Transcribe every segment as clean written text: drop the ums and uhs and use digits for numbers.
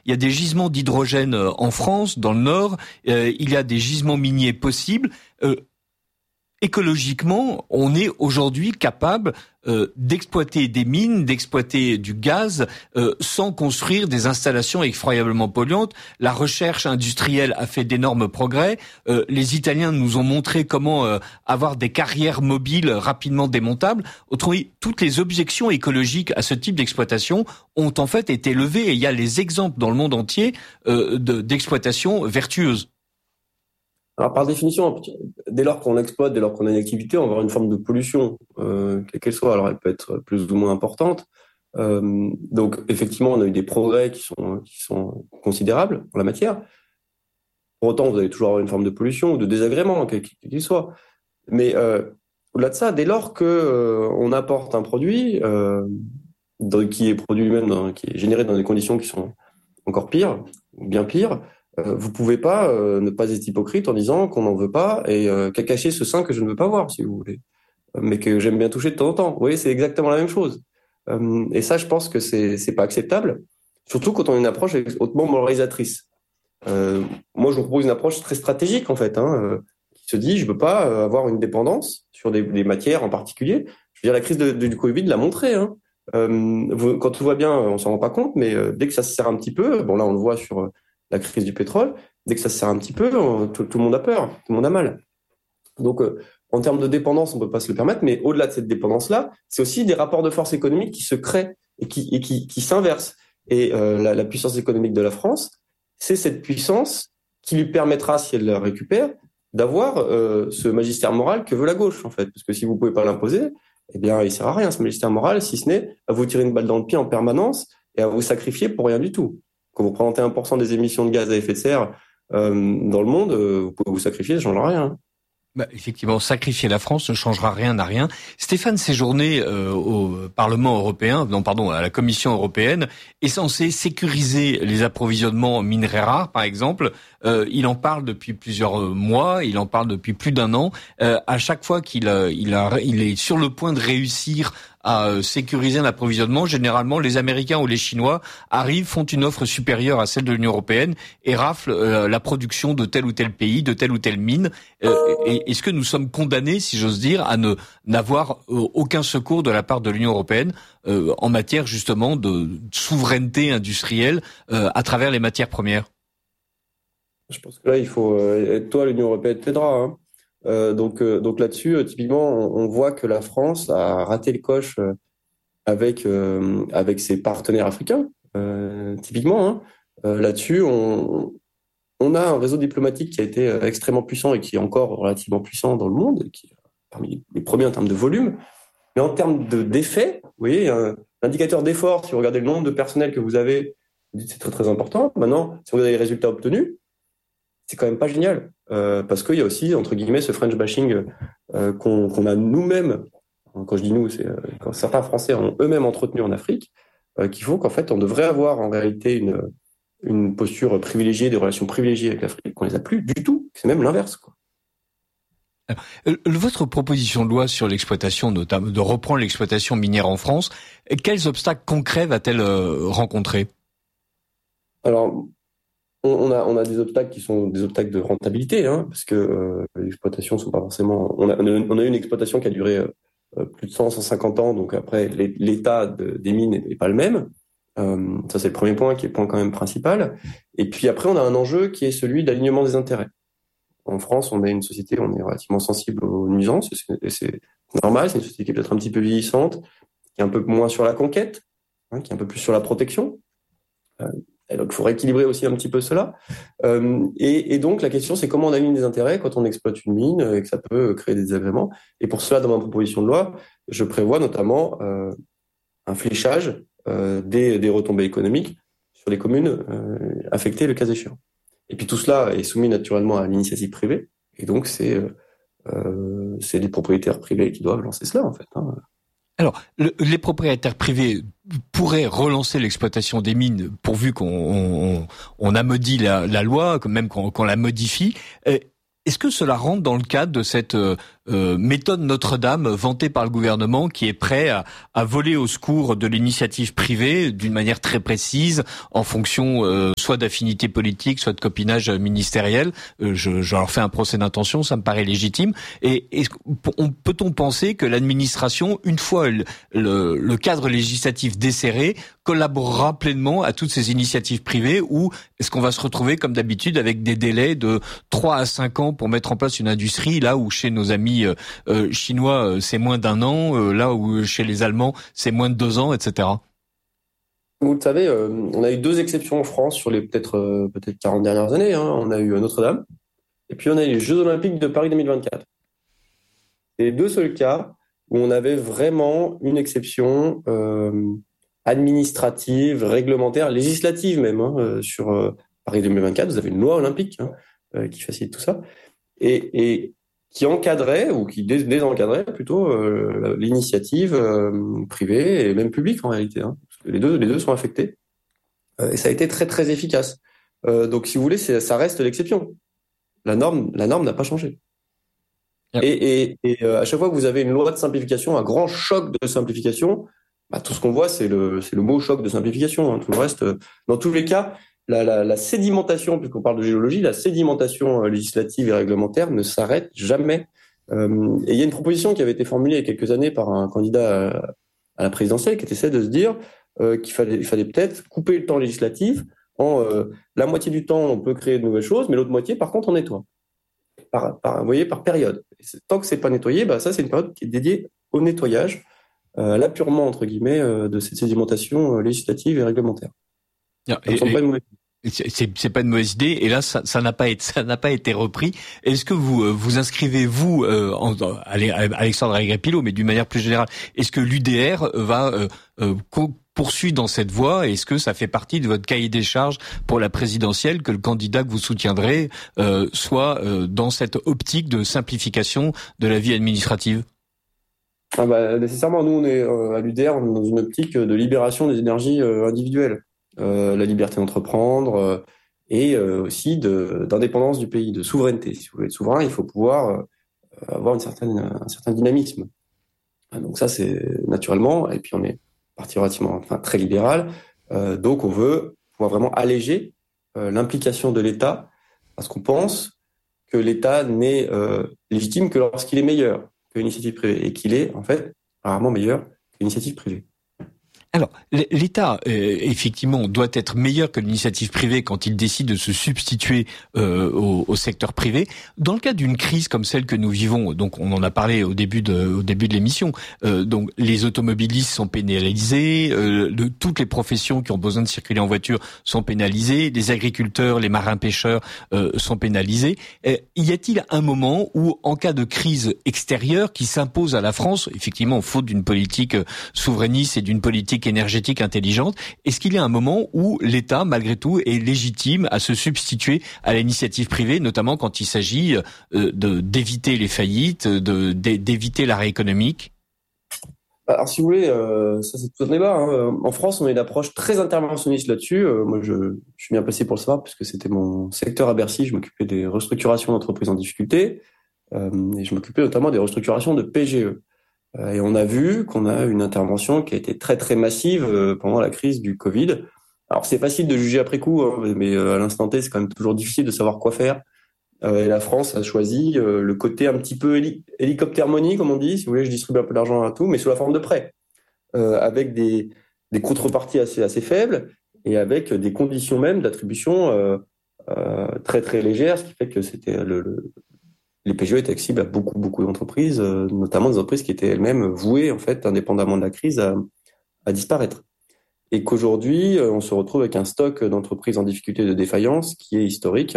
Il y a des gisements d'hydrogène en France, dans le Nord. Il y a des gisements miniers possibles. Écologiquement, on est aujourd'hui capable d'exploiter des mines, d'exploiter du gaz sans construire des installations effroyablement polluantes. La recherche industrielle a fait d'énormes progrès. Les Italiens nous ont montré comment avoir des carrières mobiles rapidement démontables. Autrement dit, toutes les objections écologiques à ce type d'exploitation ont en fait été levées et il y a les exemples dans le monde entier d'exploitation vertueuse. Alors, par définition, dès lors qu'on exploite, dès lors qu'on a une activité, on va avoir une forme de pollution, quelle qu'elle soit. Alors, elle peut être plus ou moins importante. Donc, effectivement, on a eu des progrès qui sont considérables en la matière. Pour autant, vous allez toujours avoir une forme de pollution ou de désagrément, quel qu'il soit. Mais au-delà de ça, dès lors que on apporte un produit qui est produit lui-même, qui est généré dans des conditions qui sont encore pires, bien pires, vous pouvez pas ne pas être hypocrite en disant qu'on n'en veut pas et qu'à cacher ce sein que je ne veux pas voir, si vous voulez, mais que j'aime bien toucher de temps en temps. Vous voyez, c'est exactement la même chose. Et ça, je pense que c'est pas acceptable, surtout quand on a une approche hautement moralisatrice. Moi, je vous propose une approche très stratégique, en fait, qui se dit, je veux pas avoir une dépendance sur des matières en particulier. Je veux dire, la crise du Covid l'a montré. Quand tout va bien, on s'en rend pas compte, mais dès que ça se serre un petit peu, bon là, on le voit sur la crise du pétrole, dès que ça se serre un petit peu, tout le monde a peur, tout le monde a mal. Donc, en termes de dépendance, on peut pas se le permettre, mais au-delà de cette dépendance-là, c'est aussi des rapports de force économiques qui se créent et qui s'inversent. Et la puissance économique de la France, c'est cette puissance qui lui permettra, si elle la récupère, d'avoir ce magistère moral que veut la gauche, en fait. Parce que si vous pouvez pas l'imposer, eh bien, il sert à rien, ce magistère moral, si ce n'est à vous tirer une balle dans le pied en permanence et à vous sacrifier pour rien du tout. Quand vous représentez 1% des émissions de gaz à effet de serre dans le monde, vous pouvez vous sacrifier, ça ne changera rien. Effectivement, sacrifier la France ne changera rien à rien. Stéphane Séjourné au Parlement européen, à la Commission européenne, est censé sécuriser les approvisionnements en minerais rares, par exemple. Il en parle depuis plusieurs mois, il en parle depuis plus d'un an. À chaque fois qu'il est sur le point de réussir à sécuriser un approvisionnement, généralement les Américains ou les Chinois arrivent, font une offre supérieure à celle de l'Union européenne et raflent la production de tel ou tel pays, de telle ou telle mine. Est-ce que nous sommes condamnés, si j'ose dire, à n'avoir aucun secours de la part de l'Union européenne en matière justement de souveraineté industrielle à travers les matières premières? Je pense que là, il faut toi, l'Union européenne t'aidera. Donc là-dessus, typiquement, on voit que la France a raté le coche avec ses partenaires africains. Typiquement, là-dessus, on a un réseau diplomatique qui a été extrêmement puissant et qui est encore relativement puissant dans le monde, qui est parmi les premiers en termes de volume. Mais en termes d'effet, vous voyez, un indicateur d'effort, si vous regardez le nombre de personnel que vous avez, vous dites c'est très très important. Maintenant, si vous regardez les résultats obtenus, c'est quand même pas génial, parce qu'il y a aussi, entre guillemets, ce French bashing qu'on a nous-mêmes, quand je dis nous, c'est quand certains Français ont eux-mêmes entretenu en Afrique, qu'il faut qu'en fait, on devrait avoir en réalité une posture privilégiée, des relations privilégiées avec l'Afrique, qu'on les a plus du tout, c'est même l'inverse, quoi. Votre proposition de loi sur l'exploitation, notamment de reprendre l'exploitation minière en France, quels obstacles concrets va-t-elle rencontrer? Alors, on a des obstacles qui sont des obstacles de rentabilité, parce que les exploitations sont pas forcément. On a eu une exploitation qui a duré plus de 150 ans, donc après l'état des mines n'est pas le même. Ça c'est le premier point, qui est le point quand même principal. Et puis après, on a un enjeu qui est celui d'alignement des intérêts. En France, on est une société, on est relativement sensible aux nuisances, et c'est normal. C'est une société qui est peut-être un petit peu vieillissante, qui est un peu moins sur la conquête, qui est un peu plus sur la protection. Et donc, il faut rééquilibrer aussi un petit peu cela. Et donc, la question, c'est comment on aligne des intérêts quand on exploite une mine et que ça peut créer des désagréments. Et pour cela, dans ma proposition de loi, je prévois notamment un fléchage des retombées économiques sur les communes affectées le cas échéant. Et puis tout cela est soumis naturellement à l'initiative privée. Et donc, c'est les propriétaires privés qui doivent lancer cela, en fait. Alors, les propriétaires privés pourraient relancer l'exploitation des mines pourvu qu'on amodit la loi, même qu'on la modifie. Est-ce que cela rentre dans le cadre de cette méthode Notre-Dame vantée par le gouvernement qui est prêt à voler au secours de l'initiative privée d'une manière très précise en fonction soit d'affinités politiques, soit de copinage ministériel? Je leur fais un procès d'intention, ça me paraît légitime. Et peut-on penser que l'administration, une fois le cadre législatif desserré, collaborera pleinement à toutes ces initiatives privées, ou est-ce qu'on va se retrouver comme d'habitude avec des délais de 3 à 5 ans pour mettre en place une industrie, là où chez nos amis chinois c'est moins d'1 an, là où chez les Allemands c'est moins de 2 ans, etc. Vous le savez, on a eu 2 exceptions en France sur les peut-être 40 dernières années. On a eu Notre-Dame, et puis on a eu les Jeux Olympiques de Paris 2024. C'est les 2 seuls cas où on avait vraiment une exception administrative, réglementaire, législative même, sur Paris 2024. Vous avez une loi olympique qui facilite tout ça, et qui encadrait, ou qui désencadrait plutôt l'initiative privée et même publique en réalité, parce que les deux sont affectés, et ça a été très très efficace. Donc si vous voulez, ça reste l'exception. La norme n'a pas changé. Yep. Et à chaque fois que vous avez une loi de simplification, un grand choc de simplification, tout ce qu'on voit, c'est le mot choc de simplification. Tout le reste, dans tous les cas, la sédimentation, puisqu'on parle de géologie, la sédimentation législative et réglementaire ne s'arrête jamais. Et il y a une proposition qui avait été formulée il y a quelques années par un candidat à la présidentielle qui essayait de se dire qu'il fallait peut-être couper le temps législatif en la moitié du temps, on peut créer de nouvelles choses, mais l'autre moitié, par contre, on nettoie. Vous voyez, par période. Et tant que c'est pas nettoyé, ça, c'est une période qui est dédiée au nettoyage, l'apurement, entre guillemets, de cette sédimentation législative et réglementaire. C'est pas une mauvaise idée, et là ça n'a pas été repris. Est-ce que vous inscrivez-vous Alexandre Agripilo, mais d'une manière plus générale, est-ce que l'UDR va poursuivre dans cette voie? Est-ce que ça fait partie de votre cahier des charges pour la présidentielle, que le candidat que vous soutiendrez soit dans cette optique de simplification de la vie administrative? Nécessairement, nous on est à l'UDR, on est dans une optique de libération des énergies individuelles. La liberté d'entreprendre et aussi d'indépendance du pays, de souveraineté. Si vous voulez être souverain, il faut pouvoir avoir un certain dynamisme. Donc ça, c'est naturellement, et puis on est parti relativement, très libéral, donc on veut pouvoir vraiment alléger l'implication de l'État, parce qu'on pense que l'État n'est légitime que lorsqu'il est meilleur que l'initiative privée, et qu'il est en fait rarement meilleur que l'initiative privée. Alors, l'État, effectivement, doit être meilleur que l'initiative privée quand il décide de se substituer au secteur privé. Dans le cas d'une crise comme celle que nous vivons, donc on en a parlé au début de l'émission, donc les automobilistes sont pénalisés, toutes les professions qui ont besoin de circuler en voiture sont pénalisées, les agriculteurs, les marins-pêcheurs sont pénalisés. Y a-t-il un moment où, en cas de crise extérieure qui s'impose à la France, effectivement, faute d'une politique souverainiste et d'une politique énergétique intelligente, est-ce qu'il y a un moment où l'État, malgré tout, est légitime à se substituer à l'initiative privée, notamment quand il s'agit d'éviter les faillites, d'éviter l'arrêt économique? Alors, si vous voulez, ça c'est tout un débat. En France, on a une approche très interventionniste là-dessus. Moi, je suis bien placé pour le savoir, puisque c'était mon secteur à Bercy. Je m'occupais des restructurations d'entreprises en difficulté, et je m'occupais notamment des restructurations de PGE. Et on a vu qu'on a une intervention qui a été très très massive pendant la crise du Covid. Alors c'est facile de juger après coup, mais à l'instant T, c'est quand même toujours difficile de savoir quoi faire. Et la France a choisi le côté un petit peu hélicoptère money, comme on dit. Si vous voulez, je distribue un peu d'argent à tout, mais sous la forme de prêts, avec des contreparties assez faibles et avec des conditions même d'attribution très très légères, ce qui fait que c'était les PGE étaient accessibles à beaucoup d'entreprises, notamment des entreprises qui étaient elles-mêmes vouées, en fait, indépendamment de la crise, à disparaître. Et qu'aujourd'hui, on se retrouve avec un stock d'entreprises en difficulté de défaillance qui est historique,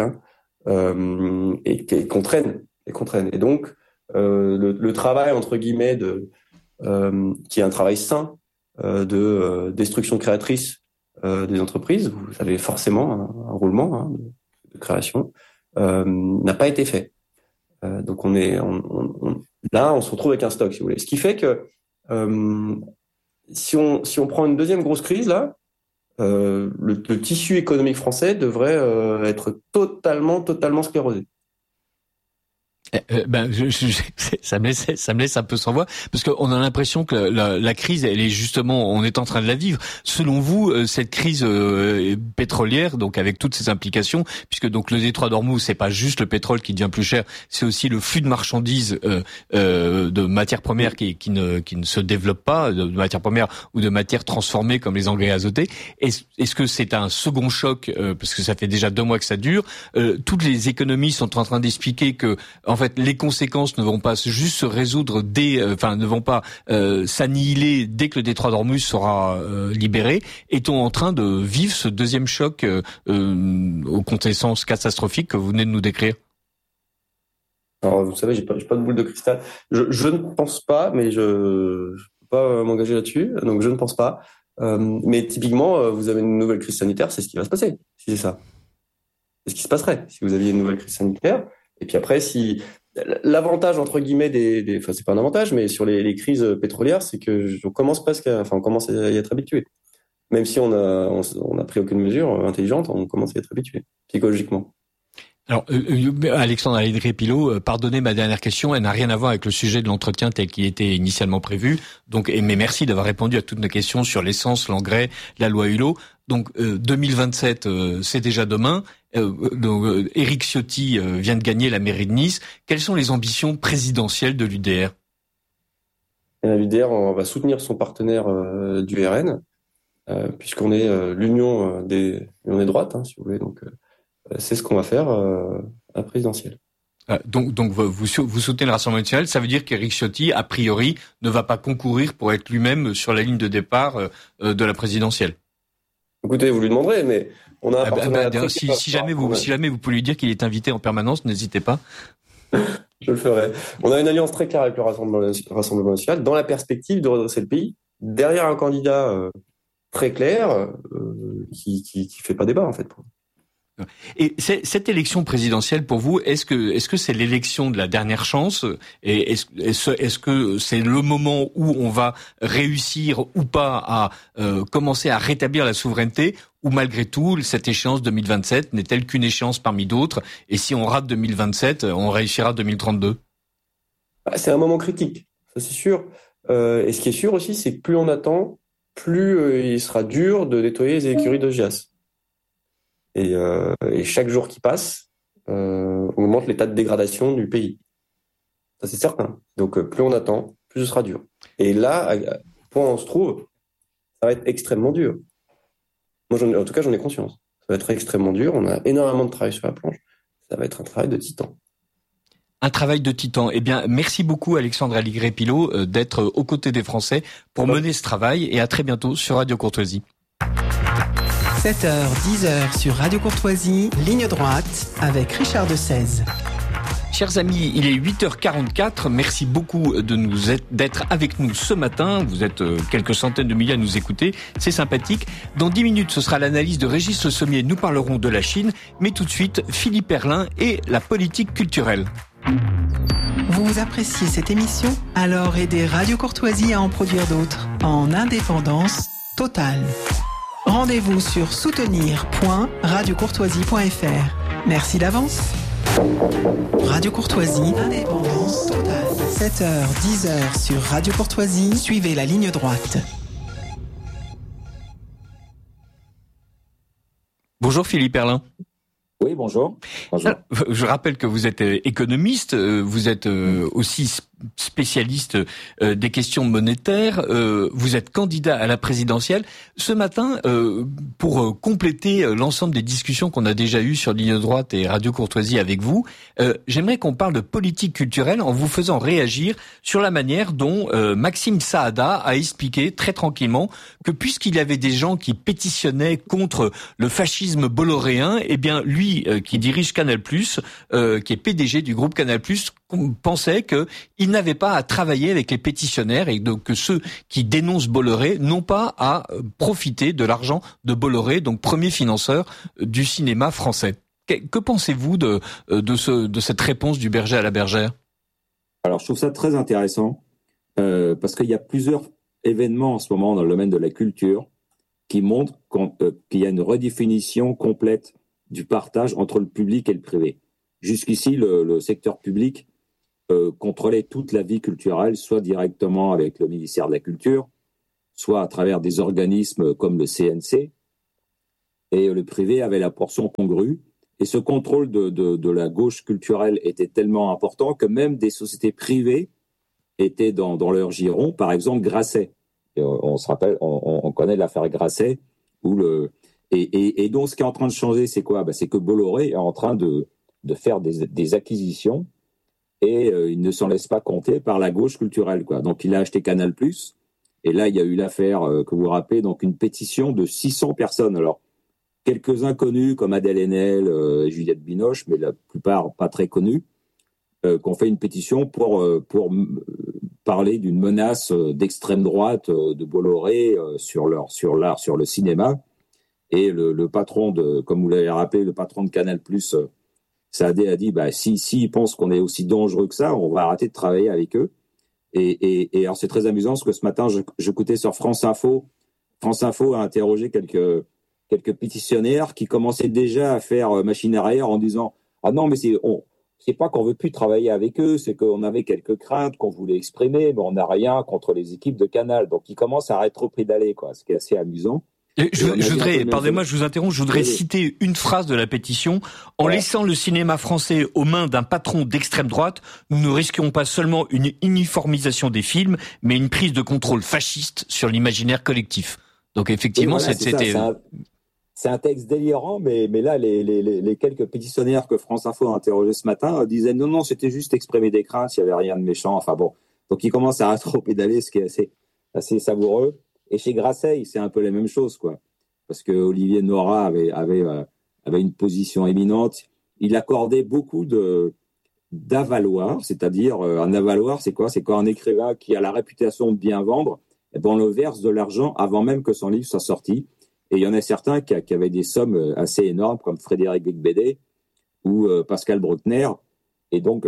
et qu'on traîne. Et donc, le travail, entre guillemets, qui est un travail sain de destruction créatrice des entreprises, vous avez forcément un roulement de création, n'a pas été fait. Donc là, on se retrouve avec un stock, si vous voulez. Ce qui fait que si on prend une deuxième grosse crise là, le tissu économique français devrait être totalement sclérosé. Ça me laisse un peu sans voix, parce qu'on a l'impression que la crise, elle est justement, on est en train de la vivre. Selon vous, cette crise pétrolière, donc avec toutes ses implications, puisque donc le détroit d'Ormuz, c'est pas juste le pétrole qui devient plus cher, c'est aussi le flux de marchandises, de matières premières qui ne se développent pas, de matières premières ou de matières transformées comme les engrais azotés. Est-ce que c'est un second choc, parce que ça fait déjà 2 mois que ça dure? Toutes les économies sont en train d'expliquer que en fait, les conséquences ne vont pas juste se résoudre ne vont pas s'annihiler dès que le détroit d'Ormuz sera libéré. Est-on en train de vivre ce deuxième choc aux conséquences catastrophiques que vous venez de nous décrire? Alors, vous savez, j'ai pas de boule de cristal. Je ne pense pas, mais je peux pas m'engager là-dessus, donc je ne pense pas. Mais typiquement, vous avez une nouvelle crise sanitaire, c'est ce qui va se passer, si c'est ça. C'est ce qui se passerait si vous aviez une nouvelle crise sanitaire. Et puis après, si l'avantage entre guillemets enfin c'est pas un avantage, mais sur les crises pétrolières, c'est que on commence à y être habitué. Même si on a pris aucune mesure intelligente, on commence à y être habitué psychologiquement. Alors, Alexandre Allegret-Pilot, pardonnez ma dernière question, elle n'a rien à voir avec le sujet de l'entretien tel qu'il était initialement prévu. Donc, mais merci d'avoir répondu à toutes nos questions sur l'essence, l'engrais, la loi Hulot. Donc, 2027, c'est déjà demain. Éric Ciotti vient de gagner la mairie de Nice. Quelles sont les ambitions présidentielles de l'UDR? L'UDR, on va soutenir son partenaire du RN, puisqu'on est l'union des droites, si vous voulez. Donc, c'est ce qu'on va faire à la présidentielle. Donc vous soutenez le Rassemblement national, ça veut dire qu'Éric Ciotti, a priori, ne va pas concourir pour être lui-même sur la ligne de départ de la présidentielle. Écoutez, vous lui demanderez, mais on a un partenariat si jamais vous pouvez lui dire qu'il est invité en permanence, n'hésitez pas. Je le ferai. On a une alliance très claire avec le Rassemblement national dans la perspective de redresser le pays derrière un candidat très clair qui fait pas débat en fait. Et cette élection présidentielle, pour vous, est-ce que c'est l'élection de la dernière chance? Et est-ce que c'est le moment où on va réussir ou pas à commencer à rétablir la souveraineté? Ou malgré tout, cette échéance 2027 n'est-elle qu'une échéance parmi d'autres? Et si on rate 2027, on réussira 2032? C'est un moment critique, ça c'est sûr. Et ce qui est sûr aussi, c'est que plus on attend, plus il sera dur de nettoyer les écuries de GIAS. Et chaque jour qui passe augmente l'état de dégradation du pays. Ça, c'est certain. Donc, plus on attend, plus ce sera dur. Et là, au point où on se trouve, ça va être extrêmement dur. Moi, en tout cas, j'en ai conscience. Ça va être extrêmement dur. On a énormément de travail sur la planche. Ça va être un travail de titan. Un travail de titan. Eh bien, merci beaucoup Alexandre Allegret-Pilot d'être aux côtés des Français pour mener ce travail. Et à très bientôt sur Radio Courtoisie. 7h, 10h sur Radio Courtoisie, ligne droite avec Richard de 16. Chers amis, il est 8h44. Merci beaucoup d'être avec nous ce matin. Vous êtes quelques centaines de milliers à nous écouter. C'est sympathique. Dans 10 minutes, ce sera l'analyse de Régis Le Sommier. Nous parlerons de la Chine. Mais tout de suite, Philippe Erlin et la politique culturelle. Vous appréciez cette émission? Alors aidez Radio Courtoisie à en produire d'autres en indépendance totale. Rendez-vous sur soutenir.radiocourtoisie.fr. Merci d'avance. Radio Courtoisie, indépendance totale. 7h, 10h sur Radio Courtoisie, suivez la ligne droite. Bonjour Philippe Erlin. Oui, bonjour. Bonjour. Je rappelle que vous êtes économiste, vous êtes aussi spécialiste des questions monétaires, vous êtes candidat à la présidentielle. Ce matin, pour compléter l'ensemble des discussions qu'on a déjà eues sur Ligne Droite et Radio Courtoisie avec vous, j'aimerais qu'on parle de politique culturelle en vous faisant réagir sur la manière dont Maxime Saada a expliqué très tranquillement que puisqu'il y avait des gens qui pétitionnaient contre le fascisme bolloréen, eh bien lui, qui dirige Canal+, qui est PDG du groupe Canal+, pensait qu'il n'avait pas à travailler avec les pétitionnaires et donc que ceux qui dénoncent Bolloré n'ont pas à profiter de l'argent de Bolloré, donc premier financeur du cinéma français. Que pensez-vous de cette réponse du berger à la bergère? Alors, je trouve ça très intéressant parce qu'il y a plusieurs événements en ce moment dans le domaine de la culture qui montrent qu'il y a une redéfinition complète du partage entre le public et le privé. Jusqu'ici, le secteur public contrôlait toute la vie culturelle, soit directement avec le ministère de la Culture, soit à travers des organismes comme le CNC, et le privé avait la portion congrue. Et ce contrôle de la gauche culturelle était tellement important que même des sociétés privées étaient dans leur giron. Par exemple, Grasset. Et on se rappelle, on connaît l'affaire Grasset. Et donc, ce qui est en train de changer, c'est quoi? C'est que Bolloré est en train de faire des acquisitions et il ne s'en laisse pas compter par la gauche culturelle, quoi. Donc, il a acheté Canal+. Et là, il y a eu l'affaire que vous vous rappelez, donc une pétition de 600 personnes. Alors, quelques inconnus comme Adèle Haenel, Juliette Binoche, mais la plupart pas très connus, qui ont fait une pétition pour parler d'une menace d'extrême droite de Bolloré sur le cinéma. Et le patron comme vous l'avez rappelé, le patron de Canal+, Saadé a dit, s'ils pensent qu'on est aussi dangereux que ça, on va arrêter de travailler avec eux. Et alors c'est très amusant parce que ce matin, j'écoutais sur France Info. France Info a interrogé quelques pétitionnaires qui commençaient déjà à faire machine arrière en disant « Ah non, mais c'est pas qu'on veut plus travailler avec eux, c'est qu'on avait quelques craintes qu'on voulait exprimer, mais on n'a rien contre les équipes de Canal. » Donc ils commencent à rétropédaler, quoi, ce qui est assez amusant. Pardonnez-moi, je vous interromps, je voudrais citer une phrase de la pétition. En laissant le cinéma français aux mains d'un patron d'extrême droite, nous ne risquons pas seulement une uniformisation des films, mais une prise de contrôle fasciste sur l'imaginaire collectif. Donc effectivement, c'est un texte délirant, mais là, les quelques pétitionnaires que France Info a interrogés ce matin disaient non, c'était juste exprimer des craintes, il n'y avait rien de méchant. Enfin bon, donc ils commencent à rétropédaler, ce qui est assez savoureux. Et chez Grasset, c'est un peu la même chose, quoi. Parce que Olivier Nora avait une position éminente. Il accordait beaucoup d'avaloir, c'est-à-dire un avaloir, c'est quoi? C'est quand un écrivain qui a la réputation de bien vendre, on le verse de l'argent avant même que son livre soit sorti. Et il y en a certains qui avaient des sommes assez énormes, comme Frédéric Becbédé ou Pascal Bruckner. Et donc,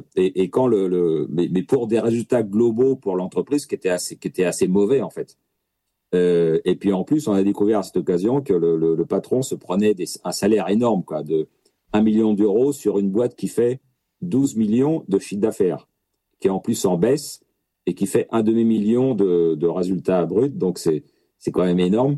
mais pour des résultats globaux pour l'entreprise qui étaient assez mauvais, en fait. Et puis en plus, on a découvert à cette occasion que le patron se prenait un salaire énorme, quoi, de 1 million d'euros sur une boîte qui fait 12 millions de chiffre d'affaires, qui est en plus en baisse et qui fait un demi-million de résultats bruts. Donc c'est quand même énorme.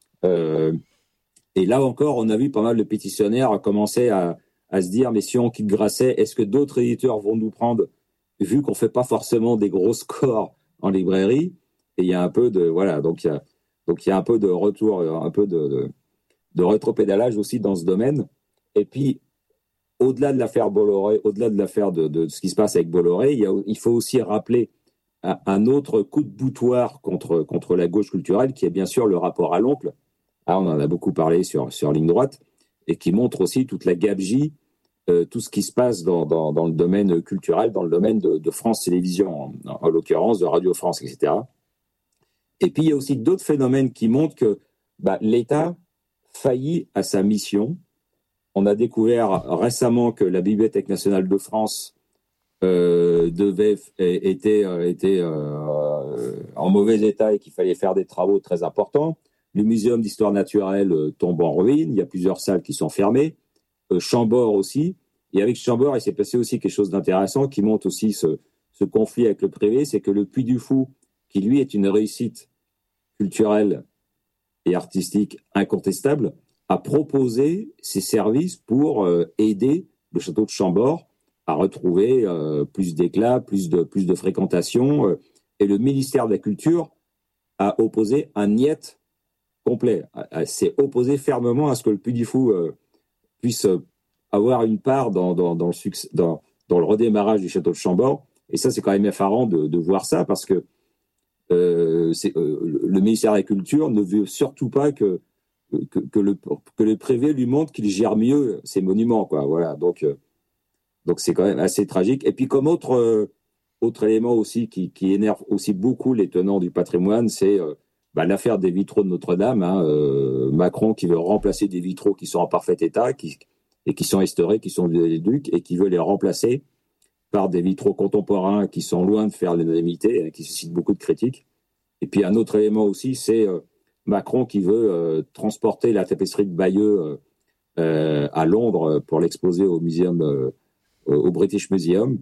Et là encore, on a vu pas mal de pétitionnaires commencer à se dire, mais si on quitte Grasset, est-ce que d'autres éditeurs vont nous prendre, vu qu'on fait pas forcément des gros scores en librairie? Et il y a un peu donc il y a un peu de retour, un peu de rétropédalage aussi dans ce domaine. Et puis, au-delà de l'affaire Bolloré, au-delà de l'affaire de ce qui se passe avec Bolloré, il faut aussi rappeler un autre coup de boutoir contre la gauche culturelle, qui est bien sûr le rapport à l'oncle. On en a beaucoup parlé sur Ligne Droite, et qui montre aussi toute la gabegie, tout ce qui se passe dans le domaine culturel, dans le domaine de France Télévisions, en l'occurrence de Radio France, etc. Et puis, il y a aussi d'autres phénomènes qui montrent que l'État faillit à sa mission. On a découvert récemment que la Bibliothèque nationale de France était en mauvais état et qu'il fallait faire des travaux très importants. Le Muséum d'histoire naturelle tombe en ruine. Il y a plusieurs salles qui sont fermées. Chambord aussi. Et avec Chambord, il s'est passé aussi quelque chose d'intéressant qui montre aussi ce conflit avec le privé. C'est que le Puy du Fou, qui lui est une réussite culturelle et artistique incontestable, a proposé ses services pour aider le château de Chambord à retrouver plus d'éclat, plus de fréquentation. Et le ministère de la Culture a opposé un niet complet, s'est opposé fermement à ce que le Puy du Fou puisse avoir une part dans le succès, dans le redémarrage du château de Chambord. Et ça, c'est quand même effarant de voir ça, parce que le ministère de la Culture ne veut surtout pas que le privé lui montre qu'il gère mieux ses monuments, quoi. Voilà. Donc c'est quand même assez tragique. Et puis comme autre élément aussi qui énerve aussi beaucoup les tenants du patrimoine, c'est l'affaire des vitraux de Notre-Dame. Macron qui veut remplacer des vitraux qui sont en parfait état, qui sont restaurés, qui sont des ducs, et qui veut les remplacer par des vitraux contemporains qui sont loin de faire l'unanimité, qui suscitent beaucoup de critiques. Et puis un autre élément aussi, c'est Macron qui veut transporter la tapisserie de Bayeux à Londres pour l'exposer au British Museum.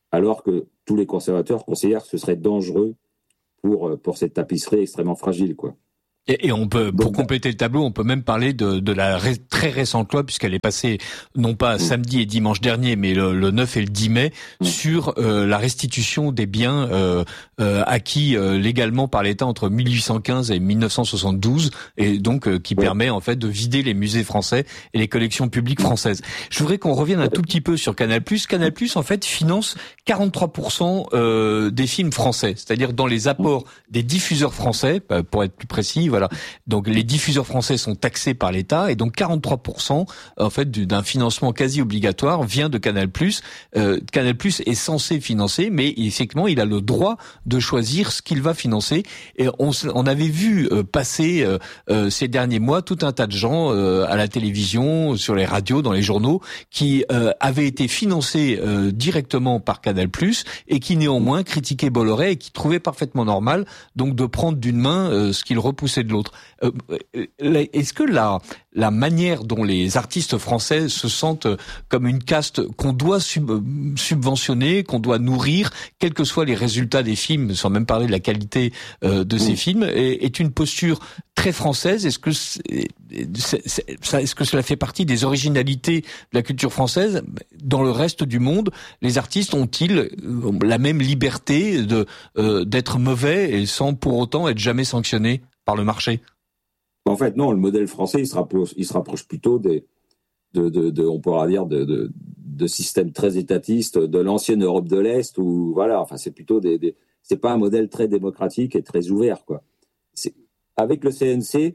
alors que tous les conservateurs considèrent que ce serait dangereux pour cette tapisserie extrêmement fragile, quoi. Et on peut, pour compléter le tableau, on peut même parler de la très récente loi, puisqu'elle est passée non pas samedi et dimanche dernier, mais le 9 et le 10 mai, sur la restitution des biens acquis légalement par l'État entre 1815 et 1972, et donc qui permet en fait de vider les musées français et les collections publiques françaises. Je voudrais qu'on revienne un tout petit peu sur Canal+. Canal+, en fait, finance 43% des films français, c'est-à-dire dans les apports des diffuseurs français, pour être plus précis. Voilà. Donc les diffuseurs français sont taxés par l'État et donc 43% en fait d'un financement quasi obligatoire vient de Canal+. Canal+ est censé financer, mais effectivement il a le droit de choisir ce qu'il va financer. Et on avait vu passer ces derniers mois tout un tas de gens à la télévision, sur les radios, dans les journaux, qui avaient été financés directement par Canal+ et qui néanmoins critiquaient Bolloré et qui trouvaient parfaitement normal donc de prendre d'une main ce qu'il repoussait de l'autre. Est-ce que la manière dont les artistes français se sentent comme une caste qu'on doit subventionner, qu'on doit nourrir, quels que soient les résultats des films, sans même parler de la qualité de ces films, est une posture très française? Est-ce que cela fait partie des originalités de la culture française? Dans le reste du monde, les artistes ont-ils la même liberté d'être mauvais et sans pour autant être jamais sanctionnés par le marché? En fait, non, le modèle français, il se rapproche plutôt on pourra dire, de systèmes très étatistes de l'ancienne Europe de l'Est, où, voilà, enfin, c'est plutôt c'est pas un modèle très démocratique et très ouvert, quoi. Avec le CNC,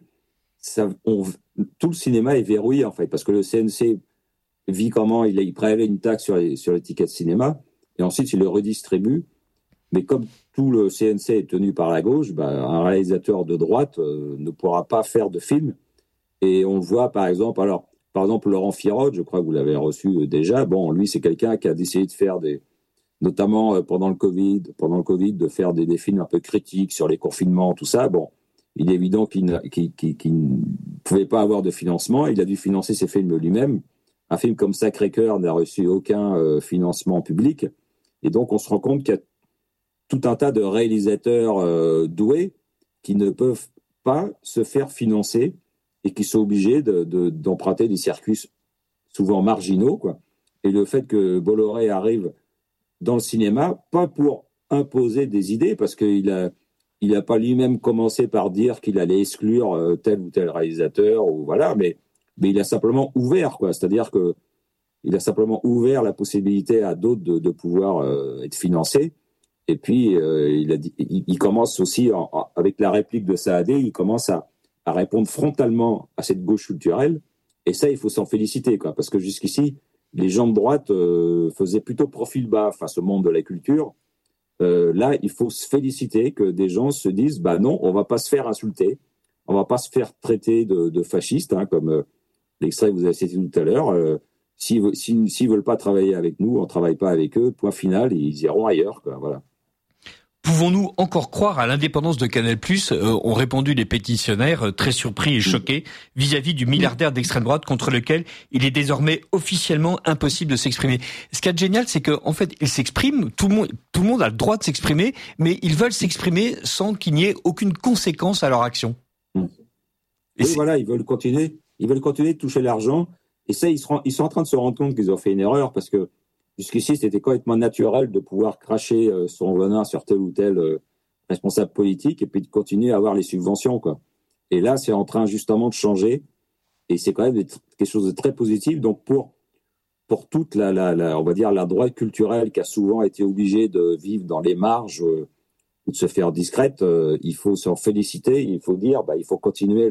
tout le cinéma est verrouillé, en fait, parce que le CNC vit comment? Il prélève une taxe sur les tickets de cinéma, et ensuite il le redistribue. Mais comme tout le CNC est tenu par la gauche, un réalisateur de droite ne pourra pas faire de film. Et on le voit, par exemple, Laurent Firot, je crois que vous l'avez reçu déjà. Bon, lui, c'est quelqu'un qui a décidé de faire notamment pendant le Covid, de faire des films un peu critiques sur les confinements, tout ça. Bon, il est évident qu'il ne pouvait pas avoir de financement. Il a dû financer ses films lui-même. Un film comme Sacré-Cœur n'a reçu aucun financement public. Et donc, on se rend compte qu'il y a tout un tas de réalisateurs doués qui ne peuvent pas se faire financer et qui sont obligés d'emprunter des circuits souvent marginaux, quoi. Et le fait que Bolloré arrive dans le cinéma, pas pour imposer des idées, parce qu'il a pas lui-même commencé par dire qu'il allait exclure tel ou tel réalisateur, ou voilà, mais il a simplement ouvert, quoi. C'est-à-dire que il a simplement ouvert la possibilité à d'autres de pouvoir être financés. Et puis, il commence aussi, avec la réplique de Saadé, il commence à répondre frontalement à cette gauche culturelle. Et ça, il faut s'en féliciter, quoi. Parce que jusqu'ici, les gens de droite faisaient plutôt profil bas face au monde de la culture. Là, il faut se féliciter que des gens se disent, non, on va pas se faire insulter, on va pas se faire traiter de fascistes, hein, comme l'extrait que vous avez cité tout à l'heure. S'ils veulent pas travailler avec nous, on travaille pas avec eux. Point final, ils iront ailleurs, quoi. Voilà. Pouvons-nous encore croire à l'indépendance de Canal+, ont répondu les pétitionnaires, très surpris et choqués, vis-à-vis du milliardaire d'extrême droite contre lequel il est désormais officiellement impossible de s'exprimer. Ce qui est génial, c'est qu'en fait, ils s'expriment, tout le monde a le droit de s'exprimer, mais ils veulent s'exprimer sans qu'il n'y ait aucune conséquence à leur action. Voilà, ils veulent continuer de toucher l'argent, et ça, ils sont en train de se rendre compte qu'ils ont fait une erreur, parce que jusqu'ici, c'était complètement naturel de pouvoir cracher son venin sur tel ou tel responsable politique et puis de continuer à avoir les subventions, quoi. Et là, c'est en train justement de changer et c'est quand même quelque chose de très positif. Donc, pour toute on va dire, la droite culturelle qui a souvent été obligée de vivre dans les marges ou de se faire discrète, il faut s'en féliciter. Il faut dire, il faut continuer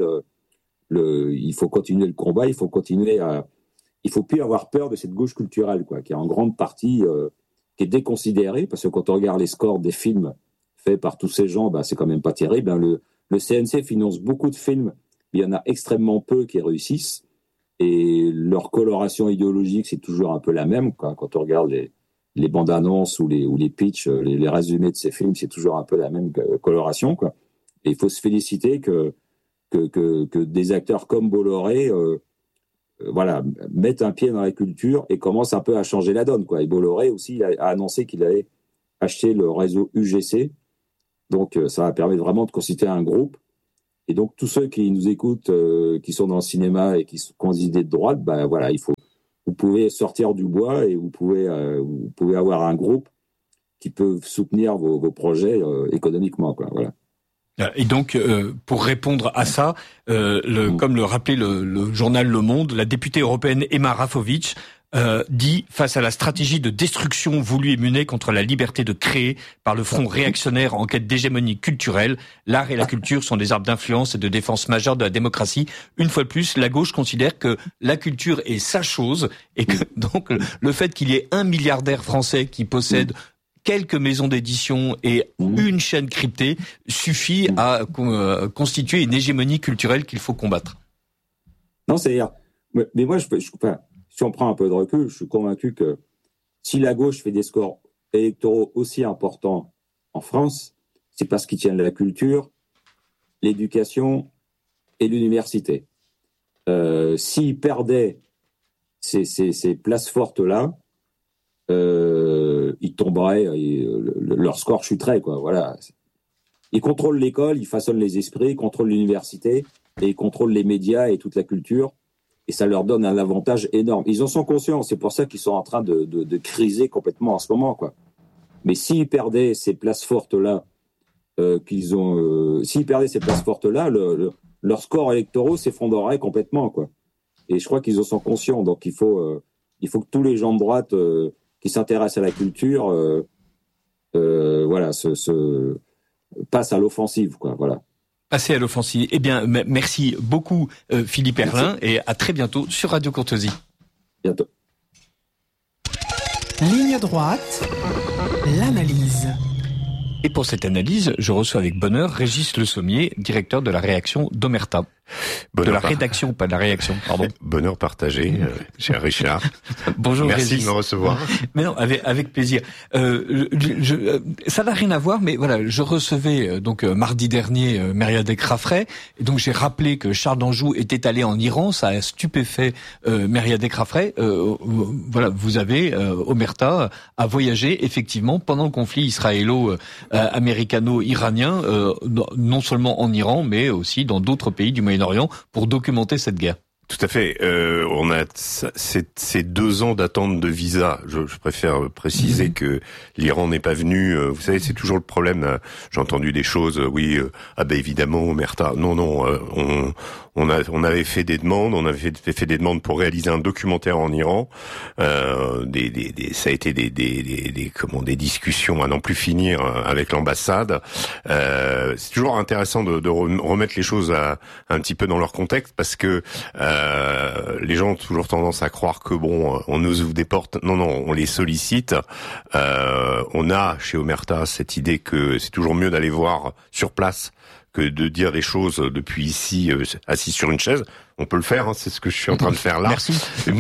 il faut continuer le combat, il faut plus avoir peur de cette gauche culturelle, quoi, qui est en grande partie qui est déconsidérée, parce que quand on regarde les scores des films faits par tous ces gens, c'est quand même pas terrible. Le CNC finance beaucoup de films, il y en a extrêmement peu qui réussissent, et leur coloration idéologique, c'est toujours un peu la même, quoi. Quand on regarde les bandes annonces ou les pitchs, les résumés de ces films, c'est toujours un peu la même coloration, quoi. Et il faut se féliciter que des acteurs comme Bolloré mettent un pied dans la culture et commencent un peu à changer la donne, quoi. Et Bolloré aussi a annoncé qu'il allait acheter le réseau UGC. Donc, ça va permettre vraiment de constituer un groupe. Et donc, tous ceux qui nous écoutent, qui sont dans le cinéma et qui ont des idées de droite, vous pouvez sortir du bois et vous pouvez avoir un groupe qui peut soutenir vos projets économiquement, quoi. Voilà. Et donc, pour répondre à ça, comme le rappelait le journal Le Monde, la députée européenne Emma Rafovich dit, face à la stratégie de destruction voulue et menée contre la liberté de créer par le front réactionnaire en quête d'hégémonie culturelle, l'art et la culture sont des armes d'influence et de défense majeure de la démocratie. Une fois de plus, la gauche considère que la culture est sa chose et que donc le fait qu'il y ait un milliardaire français qui possède quelques maisons d'édition et une chaîne cryptée suffit à constituer une hégémonie culturelle qu'il faut combattre. Non, c'est-à-dire, mais moi, si on prend un peu de recul, je suis convaincu que si la gauche fait des scores électoraux aussi importants en France, c'est parce qu'ils tiennent la culture, l'éducation et l'université. S'ils perdaient ces places fortes-là, ils tomberaient, leur score chuterait, quoi. Voilà. Ils contrôlent l'école, ils façonnent les esprits, ils contrôlent l'université et ils contrôlent les médias et toute la culture. Et ça leur donne un avantage énorme. Ils en sont conscients. C'est pour ça qu'ils sont en train de criser complètement en ce moment, quoi. Mais s'ils perdaient ces places fortes-là, s'ils perdaient ces places fortes-là, leur score électoraux s'effondrerait complètement, quoi. Et je crois qu'ils en sont conscients. Donc il faut que tous les gens de droite qui s'intéressent à la culture, passent à l'offensive, quoi. Voilà. Passer à l'offensive. Eh bien, merci beaucoup Philippe Herlin et à très bientôt sur Radio Courtoisie. Bientôt. Ligne droite, l'analyse. Et pour cette analyse, je reçois avec bonheur Régis Le Sommier, directeur de la réaction d'Omerta. De la rédaction, pas de la réaction, pardon. Bonheur partagé, cher Richard. Bonjour Merci Régis. de me recevoir. Mais non, avec plaisir. Ça n'a rien à voir, mais voilà, je recevais mardi dernier Mériadec Raffray, et donc j'ai rappelé que Charles d'Anjou était allé en Iran, ça a stupéfait Mériadec Raffray. Voilà, vous avez Omerta a voyagé effectivement pendant le conflit israélo-américano-iranien, non seulement en Iran, mais aussi dans d'autres pays du Moyen-Orient pour documenter cette guerre. Tout à fait. On a ces 2 ans d'attente de visa. Je préfère préciser que l'Iran n'est pas venu. Vous savez, c'est toujours le problème. J'ai entendu des choses. Évidemment, Omerta. Non. On avait fait des demandes. On avait fait des demandes pour réaliser un documentaire en Iran. Ça a été des discussions à n'en plus finir avec l'ambassade. C'est toujours intéressant de remettre les choses un petit peu dans leur contexte parce que les gens ont toujours tendance à croire que on nous déporte. Non, on les sollicite. On a chez Omerta cette idée que c'est toujours mieux d'aller voir sur place que de dire des choses depuis ici, assis sur une chaise. On peut le faire, hein, c'est ce que je suis en train de faire là. Merci.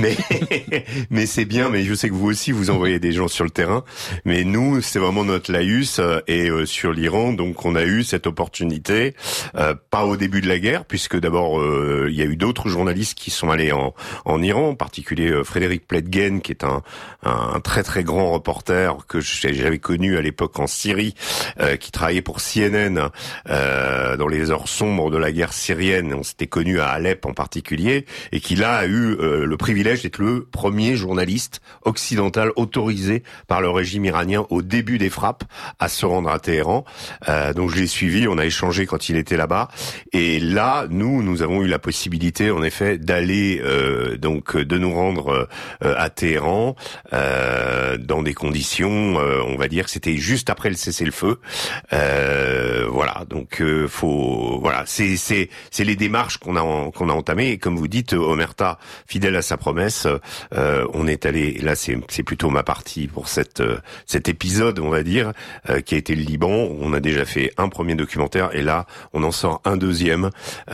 Mais c'est bien, mais je sais que vous aussi, vous envoyez des gens sur le terrain. Mais nous, c'est vraiment notre laïus. Et sur l'Iran, donc on a eu cette opportunité, pas au début de la guerre, puisque d'abord, il y a eu d'autres journalistes qui sont allés en Iran, en particulier Frédéric Pletgen, qui est un très très grand reporter que j'avais connu à l'époque en Syrie, qui travaillait pour CNN dans les heures sombres de la guerre syrienne. On s'était connu à Alep en particulier, et qui là a eu le privilège d'être le premier journaliste occidental autorisé par le régime iranien au début des frappes à se rendre à Téhéran. Donc je l'ai suivi, on a échangé quand il était là-bas, et là nous avons eu la possibilité en effet d'aller de nous rendre à Téhéran dans des conditions, on va dire que c'était juste après le cessez-le-feu. Voilà, donc c'est les démarches qu'on a entamées. Et comme vous dites, Omerta, fidèle à sa promesse, on est allé, là c'est plutôt ma partie pour cet épisode, on va dire, qui a été le Liban. On a déjà fait un premier documentaire, et là on en sort un deuxième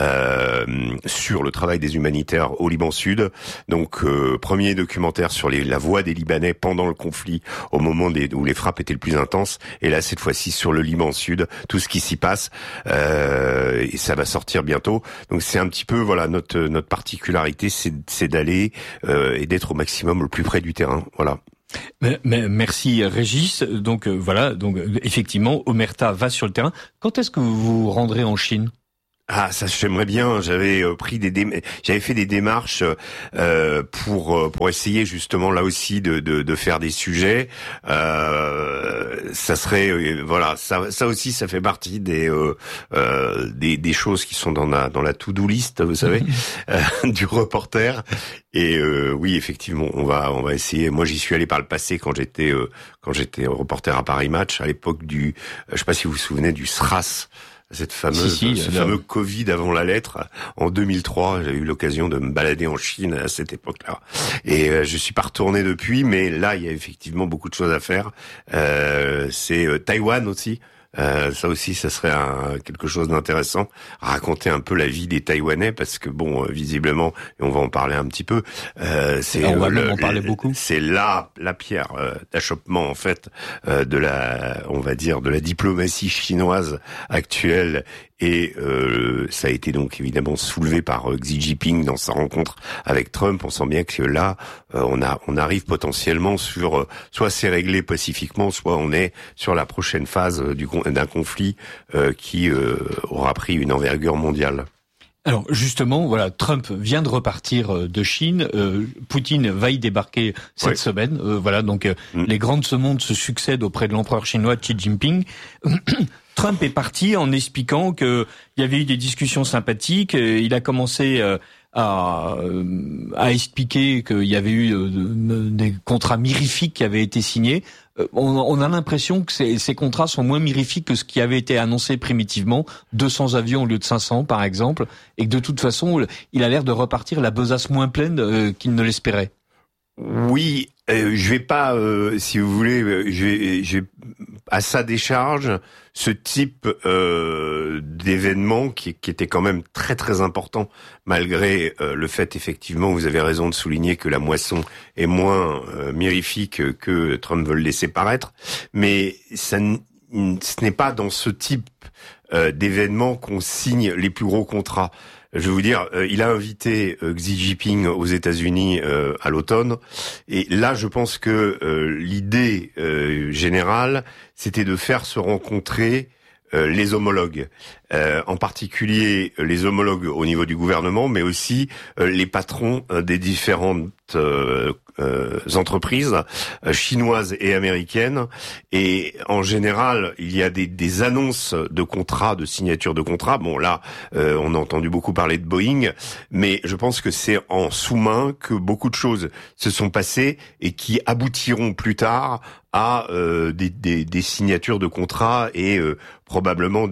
sur le travail des humanitaires au Liban Sud. Donc premier documentaire sur la voix des Libanais pendant le conflit, au moment où les frappes étaient le plus intenses, et là cette fois-ci sur le Liban Sud, tout ce qui s'y passe, et ça va sortir bientôt. Donc c'est un petit peu notre particularité, c'est d'aller et d'être au maximum le plus près du terrain. Voilà. Mais merci Régis. Donc voilà, donc effectivement, Omerta va sur le terrain. Quand est-ce que vous vous rendrez en Chine ? Ah, ça j'aimerais bien. J'avais j'avais fait des démarches pour essayer justement là aussi de faire des sujets. Ça serait voilà, ça aussi ça fait partie des choses qui sont dans la to-do list, vous savez, du reporter. Et oui, effectivement, on va essayer. Moi, j'y suis allé par le passé quand j'étais reporter à Paris Match à l'époque du, je sais pas si vous vous souvenez du SRAS. Cette fameuse, ce fameux Covid avant la lettre. En 2003, j'ai eu l'occasion de me balader en Chine à cette époque-là. Et je suis pas retourné depuis, mais là, il y a effectivement beaucoup de choses à faire. C'est Taïwan aussi. Ça aussi, ça serait quelque chose d'intéressant. Raconter un peu la vie des Taïwanais, parce que bon, visiblement, et on va en parler un petit peu. On va en parler beaucoup. C'est la pierre d'achoppement en fait de la diplomatie chinoise actuelle. Et ça a été donc évidemment soulevé par Xi Jinping dans sa rencontre avec Trump. On sent bien que là, on arrive potentiellement sur soit c'est réglé pacifiquement, soit on est sur la prochaine phase d'un conflit qui aura pris une envergure mondiale. Alors justement, voilà, Trump vient de repartir de Chine. Poutine va y débarquer cette semaine. Voilà, donc les grands de ce monde se succèdent auprès de l'empereur chinois Xi Jinping. Trump est parti en expliquant qu'il y avait eu des discussions sympathiques. Il a commencé à expliquer qu'il y avait eu des contrats mirifiques qui avaient été signés. On a l'impression que ces contrats sont moins mirifiques que ce qui avait été annoncé primitivement, 200 avions au lieu de 500 par exemple, et que de toute façon, il a l'air de repartir la besace moins pleine qu'il ne l'espérait. Oui, je vais pas, si vous voulez, je vais à sa décharge ce type d'événement qui était quand même très très important, malgré le fait effectivement, vous avez raison de souligner que la moisson est moins mirifique que Trump veut le laisser paraître, mais ce n'est pas dans ce type d'événement qu'on signe les plus gros contrats. Je vais vous dire, il a invité Xi Jinping aux États-Unis à l'automne, et là, je pense que l'idée générale, c'était de faire se rencontrer les homologues, en particulier les homologues au niveau du gouvernement, mais aussi les patrons des différentes entreprises chinoises et américaines. Et en général, il y a des annonces de contrats, de signature de contrats. Bon, là, on a entendu beaucoup parler de Boeing, mais je pense que c'est en sous-main que beaucoup de choses se sont passées et qui aboutiront plus tard à des signatures de contrats et probablement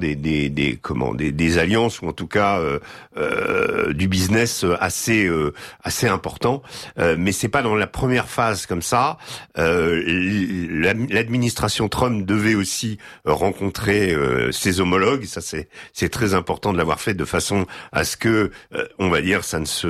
des alliances, ou en tout cas du business assez important, mais c'est pas dans la première phase comme ça. L'administration Trump devait aussi rencontrer ses homologues. Ça c'est très important de l'avoir fait de façon à ce que on va dire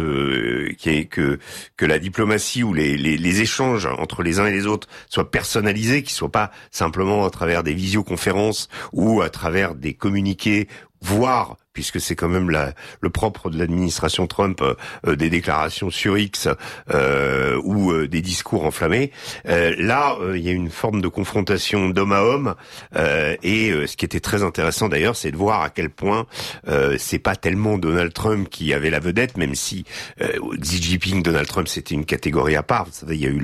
que la diplomatie ou les échanges entre les uns et les autres soient personnalisés, qu'ils soient pas simplement à travers des visioconférences ou à travers des communiqués, voire, puisque c'est quand même le propre de l'administration Trump, des déclarations sur X ou des discours enflammés. Là, il y a une forme de confrontation d'homme à homme, et ce qui était très intéressant d'ailleurs, c'est de voir à quel point c'est pas tellement Donald Trump qui avait la vedette, même si Xi Jinping, Donald Trump, c'était une catégorie à part. Vous savez, il y a eu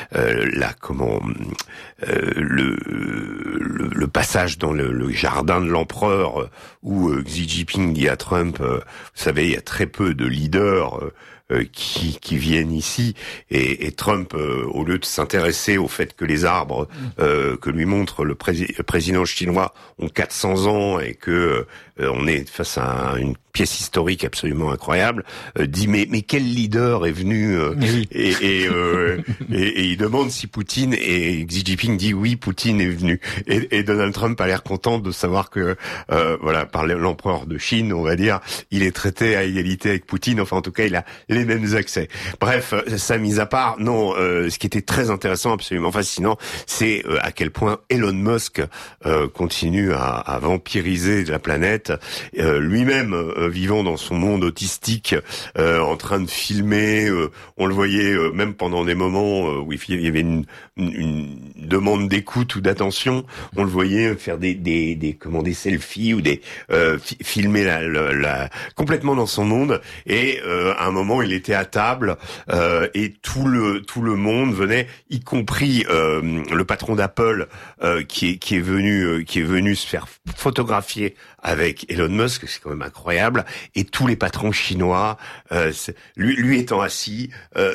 le passage dans le jardin de l'empereur où Xi Jinping dit à Trump, vous savez, il y a très peu de leaders qui viennent ici, et Trump, au lieu de s'intéresser au fait que les arbres que lui montre le président chinois ont 400 ans et que on est face à une pièce historique absolument incroyable, dit mais quel leader est venu et il demande si Poutine, et Xi Jinping dit oui, Poutine est venu, et Donald Trump a l'air content de savoir que voilà, par l'empereur de Chine, on va dire, il est traité à égalité avec Poutine. Enfin, en tout cas, il a les mêmes accès. Bref, ça mis à part, non, ce qui était très intéressant, absolument fascinant, c'est à quel point Elon Musk continue à vampiriser la planète, lui-même vivant dans son monde autistique, en train de filmer, on le voyait même pendant des moments où il y avait une demande d'écoute ou d'attention, on le voyait faire des selfies ou des filmer la complètement dans son monde, et à un moment il était à table et tout le monde venait, y compris le patron d'Apple qui est venu se faire photographier avec Elon Musk, c'est quand même incroyable, et tous les patrons chinois, lui étant assis,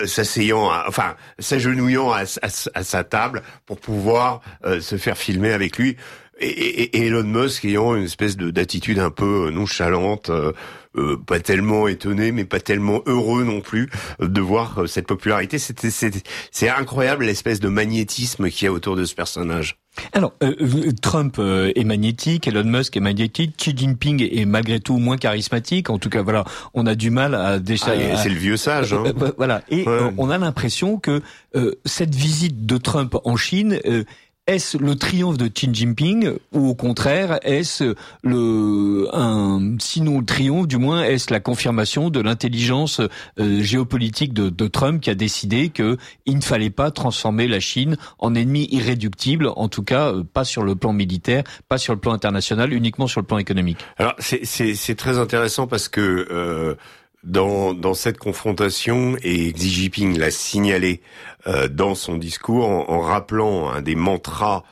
s'agenouillant à sa table pour pouvoir se faire filmer avec lui, et Elon Musk ayant une espèce d'attitude un peu nonchalante, pas tellement étonné, mais pas tellement heureux non plus de voir cette popularité. C'est incroyable l'espèce de magnétisme qu'il y a autour de ce personnage. Alors, Trump est magnétique, Elon Musk est magnétique, Xi Jinping est malgré tout moins charismatique. En tout cas, voilà, on a du mal à c'est le vieux sage. Hein. Voilà, et on a l'impression que cette visite de Trump en Chine, est-ce le triomphe de Xi Jinping, ou au contraire, est-ce sinon le triomphe, du moins, est-ce la confirmation de l'intelligence géopolitique de Trump, qui a décidé que il ne fallait pas transformer la Chine en ennemi irréductible, en tout cas pas sur le plan militaire, pas sur le plan international, uniquement sur le plan économique. Alors c'est très intéressant parce que dans cette confrontation, et Xi Jinping l'a signalé dans son discours en rappelant un des mantras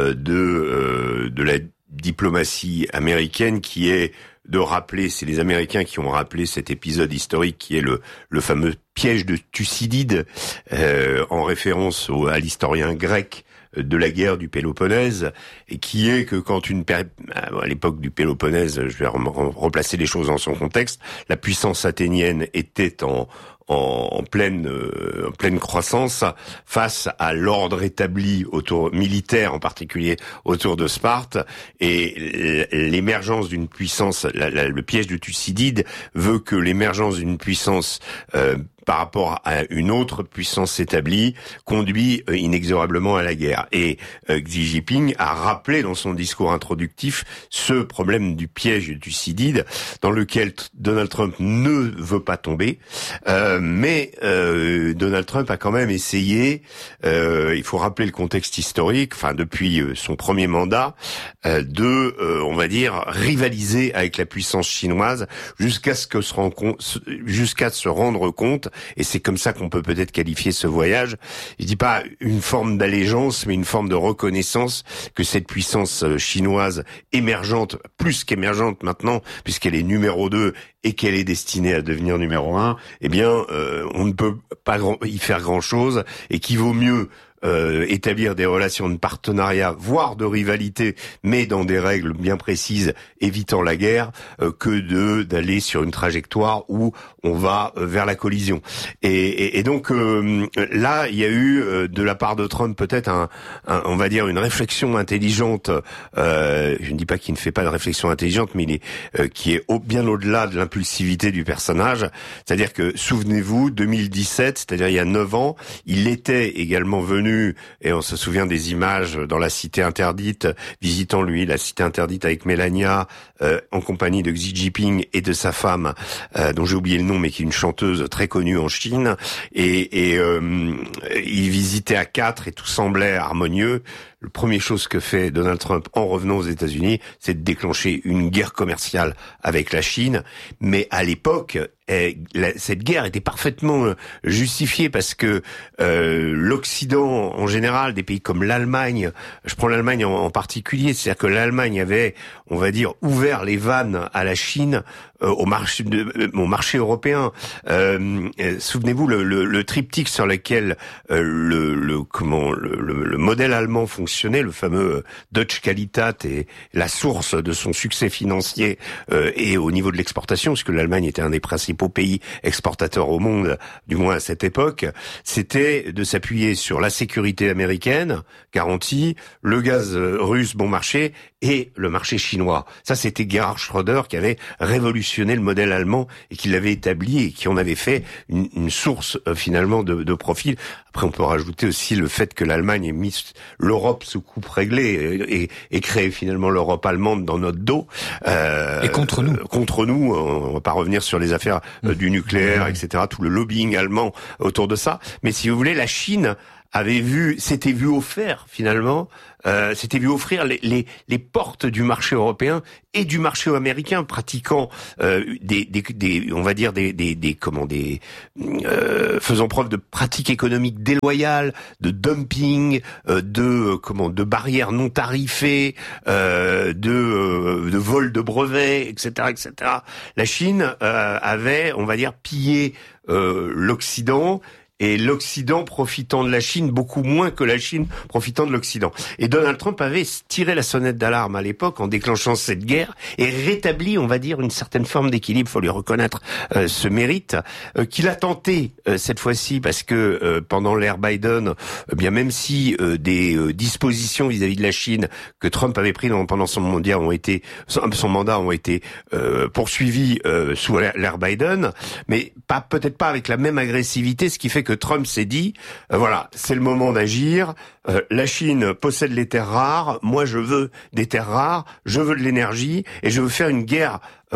de la diplomatie américaine, qui est de rappeler, c'est les Américains qui ont rappelé cet épisode historique qui est le fameux piège de Thucydide, en référence à l'historien grec de la guerre du Péloponnèse, et qui est que quand à l'époque du Péloponnèse, je vais replacer les choses dans son contexte, la puissance athénienne était en pleine croissance face à l'ordre établi militaire, en particulier autour de Sparte, et l'émergence d'une puissance, le piège de Thucydide veut que l'émergence d'une puissance par rapport à une autre puissance établie conduit inexorablement à la guerre. Et Xi Jinping a rappelé dans son discours introductif ce problème du piège de Thucydide, dans lequel Donald Trump ne veut pas tomber, mais Donald Trump a quand même essayé, il faut rappeler le contexte historique, depuis son premier mandat, on va dire, rivaliser avec la puissance chinoise jusqu'à se rendre compte, et c'est comme ça qu'on peut peut-être qualifier ce voyage, je dis pas une forme d'allégeance, mais une forme de reconnaissance que cette puissance chinoise émergente, plus qu'émergente maintenant, puisqu'elle est numéro 2 et qu'elle est destinée à devenir numéro 1, on ne peut pas y faire grand-chose, et qu'il vaut mieux établir des relations de partenariat, voire de rivalité, mais dans des règles bien précises, évitant la guerre, que d'aller sur une trajectoire où on va vers la collision. Et donc là, il y a eu de la part de Trump peut-être on va dire une réflexion intelligente. Je ne dis pas qu'il ne fait pas de réflexion intelligente, mais qui est bien au-delà de l'impulsivité du personnage. C'est-à-dire que, souvenez-vous, 2017, c'est-à-dire il y a 9 ans, il était également venu, et on se souvient des images dans la cité interdite, visitant la cité interdite avec Melania, en compagnie de Xi Jinping et de sa femme, dont j'ai oublié le nom, mais qui est une chanteuse très connue en Chine, et il visitait à 4 et tout semblait harmonieux. La première chose que fait Donald Trump en revenant aux États-Unis, c'est de déclencher une guerre commerciale avec la Chine. Mais à l'époque, cette guerre était parfaitement justifiée parce que l'Occident en général, des pays comme l'Allemagne, je prends l'Allemagne en particulier, c'est-à-dire que l'Allemagne avait, on va dire, ouvert les vannes à la Chine, au marché européen. Souvenez-vous le triptyque sur lequel le modèle allemand fonctionne, fonctionnait, le fameux Deutsche Qualität, et la source de son succès financier et au niveau de l'exportation, puisque l'Allemagne était un des principaux pays exportateurs au monde, du moins à cette époque, c'était de s'appuyer sur la sécurité américaine, garantie, le gaz russe bon marché et le marché chinois. Ça, c'était Gerhard Schröder qui avait révolutionné le modèle allemand et qui l'avait établi et qui en avait fait une source finalement de profit. Après, on peut rajouter aussi le fait que l'Allemagne ait mis l'Europe sous coupe réglée et créé finalement l'Europe allemande dans notre dos. Et contre nous. Contre nous, on va pas revenir sur les affaires du nucléaire, etc., tout le lobbying allemand autour de ça. Mais si vous voulez, la Chine s'était vu offrir finalement, offrir les portes du marché européen et du marché américain, pratiquant faisant preuve de pratiques économiques déloyales, de dumping, de barrières non tarifées, de vol de brevets, etc., etc. La Chine avait, on va dire, pillé l'Occident. Et l'Occident profitant de la Chine beaucoup moins que la Chine profitant de l'Occident. Et Donald Trump avait tiré la sonnette d'alarme à l'époque en déclenchant cette guerre et rétabli, on va dire, une certaine forme d'équilibre, faut lui reconnaître ce mérite, qu'il a tenté cette fois-ci parce que pendant l'ère Biden, bien même si des dispositions vis-à-vis de la Chine que Trump avait pris pendant son mandat ont été poursuivies sous l'ère Biden, mais peut-être pas avec la même agressivité, ce qui fait que Trump s'est dit, voilà, c'est le moment d'agir, la Chine possède les terres rares, moi je veux des terres rares, je veux de l'énergie, et je veux faire une guerre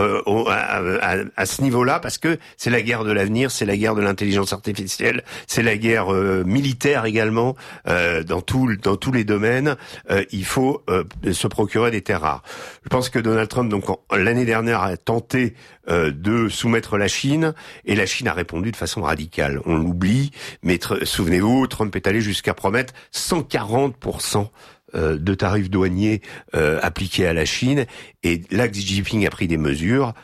à ce niveau-là, parce que c'est la guerre de l'avenir, c'est la guerre de l'intelligence artificielle, c'est la guerre militaire également, dans tous les domaines, il faut se procurer des terres rares. Je pense que Donald Trump, donc l'année dernière, a tenté de soumettre la Chine, et la Chine a répondu de façon radicale. On l'oublie, mais souvenez-vous, Trump est allé jusqu'à promettre 140% de tarifs douaniers appliqués à la Chine, et là Xi Jinping a pris des mesures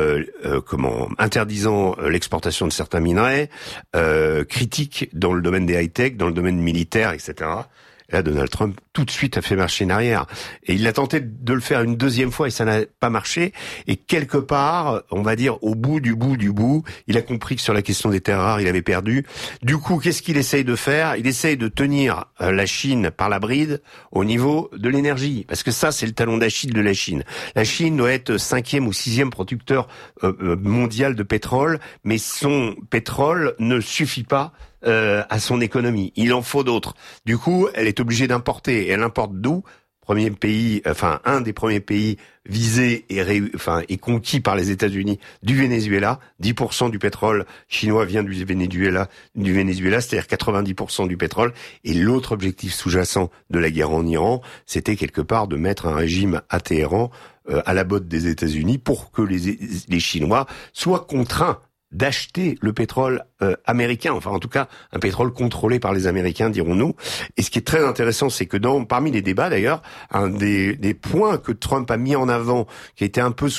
interdisant l'exportation de certains minerais critiques dans le domaine des high-tech, dans le domaine militaire, etc. Et là, Donald Trump, tout de suite, a fait marche en arrière. Et il a tenté de le faire une deuxième fois et ça n'a pas marché. Et quelque part, on va dire, au bout du bout, il a compris que sur la question des terres rares, il avait perdu. Du coup, qu'est-ce qu'il essaye de faire? Il essaye de tenir la Chine par la bride au niveau de l'énergie. Parce que ça, c'est le talon d'Achille de la Chine. La Chine doit être 5e ou 6e producteur mondial de pétrole, mais son pétrole ne suffit pas à son économie. Il en faut d'autres. Du coup, elle est obligée d'importer. Et elle importe d'où? Un des premiers pays visés et conquis par les États-Unis, du Venezuela. 10% du pétrole chinois vient du Venezuela, c'est-à-dire 90% du pétrole. Et l'autre objectif sous-jacent de la guerre en Iran, c'était quelque part de mettre un régime à Téhéran à la botte des États-Unis pour que les Chinois soient contraints d'acheter le pétrole américain, enfin en tout cas un pétrole contrôlé par les Américains, dirons-nous. Et ce qui est très intéressant, c'est que parmi les débats d'ailleurs, un des points que Trump a mis en avant, qui a été un peu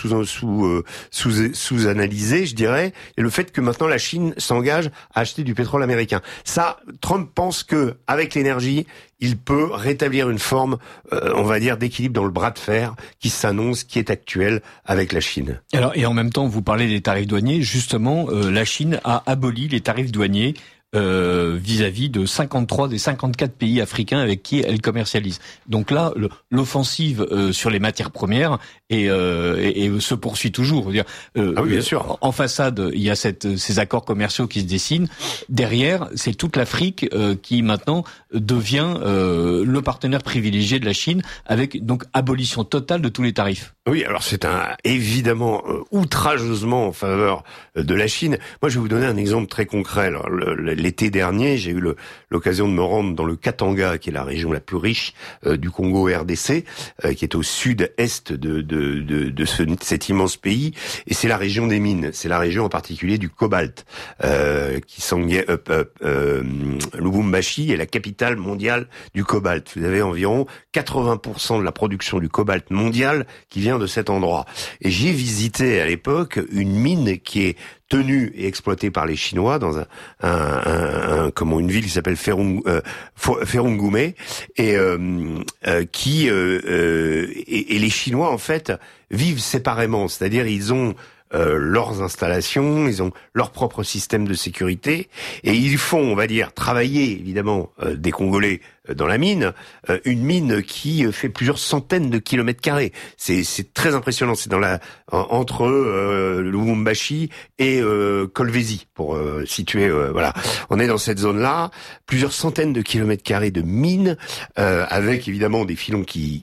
sous-analysé, je dirais, est le fait que maintenant la Chine s'engage à acheter du pétrole américain. Ça, Trump pense que avec l'énergie, il peut rétablir une forme, on va dire, d'équilibre dans le bras de fer qui s'annonce, qui est actuel avec la Chine. Alors, et en même temps, vous parlez des tarifs douaniers. Justement, la Chine a aboli les tarifs douaniers vis-à-vis de 53 des 54 pays africains avec qui elle commercialise. Donc là, l'offensive sur les matières premières et se poursuit toujours. Dire, oui, bien sûr. En façade, il y a ces accords commerciaux qui se dessinent. Derrière, c'est toute l'Afrique qui maintenant devient le partenaire privilégié de la Chine, avec donc abolition totale de tous les tarifs. Oui, alors c'est évidemment outrageusement en faveur de la Chine. Moi, je vais vous donner un exemple très concret. Alors, l'été dernier, j'ai eu l'occasion de me rendre dans le Katanga, qui est la région la plus riche du Congo RDC, qui est au sud-est de cet immense pays, et c'est la région des mines. C'est la région en particulier du cobalt, Lubumbashi est la capitale mondiale du cobalt. Vous avez environ 80% de la production du cobalt mondial qui vient vient de cet endroit. Et j'ai visité à l'époque une mine qui est tenue et exploitée par les Chinois dans une ville qui s'appelle Ferungume, et les Chinois en fait vivent séparément, c'est-à-dire ils ont leurs installations, ils ont leur propre système de sécurité, et ils font, on va dire, travailler évidemment des Congolais dans la mine, une mine qui fait plusieurs centaines de kilomètres carrés. C'est très impressionnant. C'est entre Lubumbashi et Kolwezi, pour situer. Voilà, on est dans cette zone-là, plusieurs centaines de kilomètres carrés de mines, avec évidemment des filons qui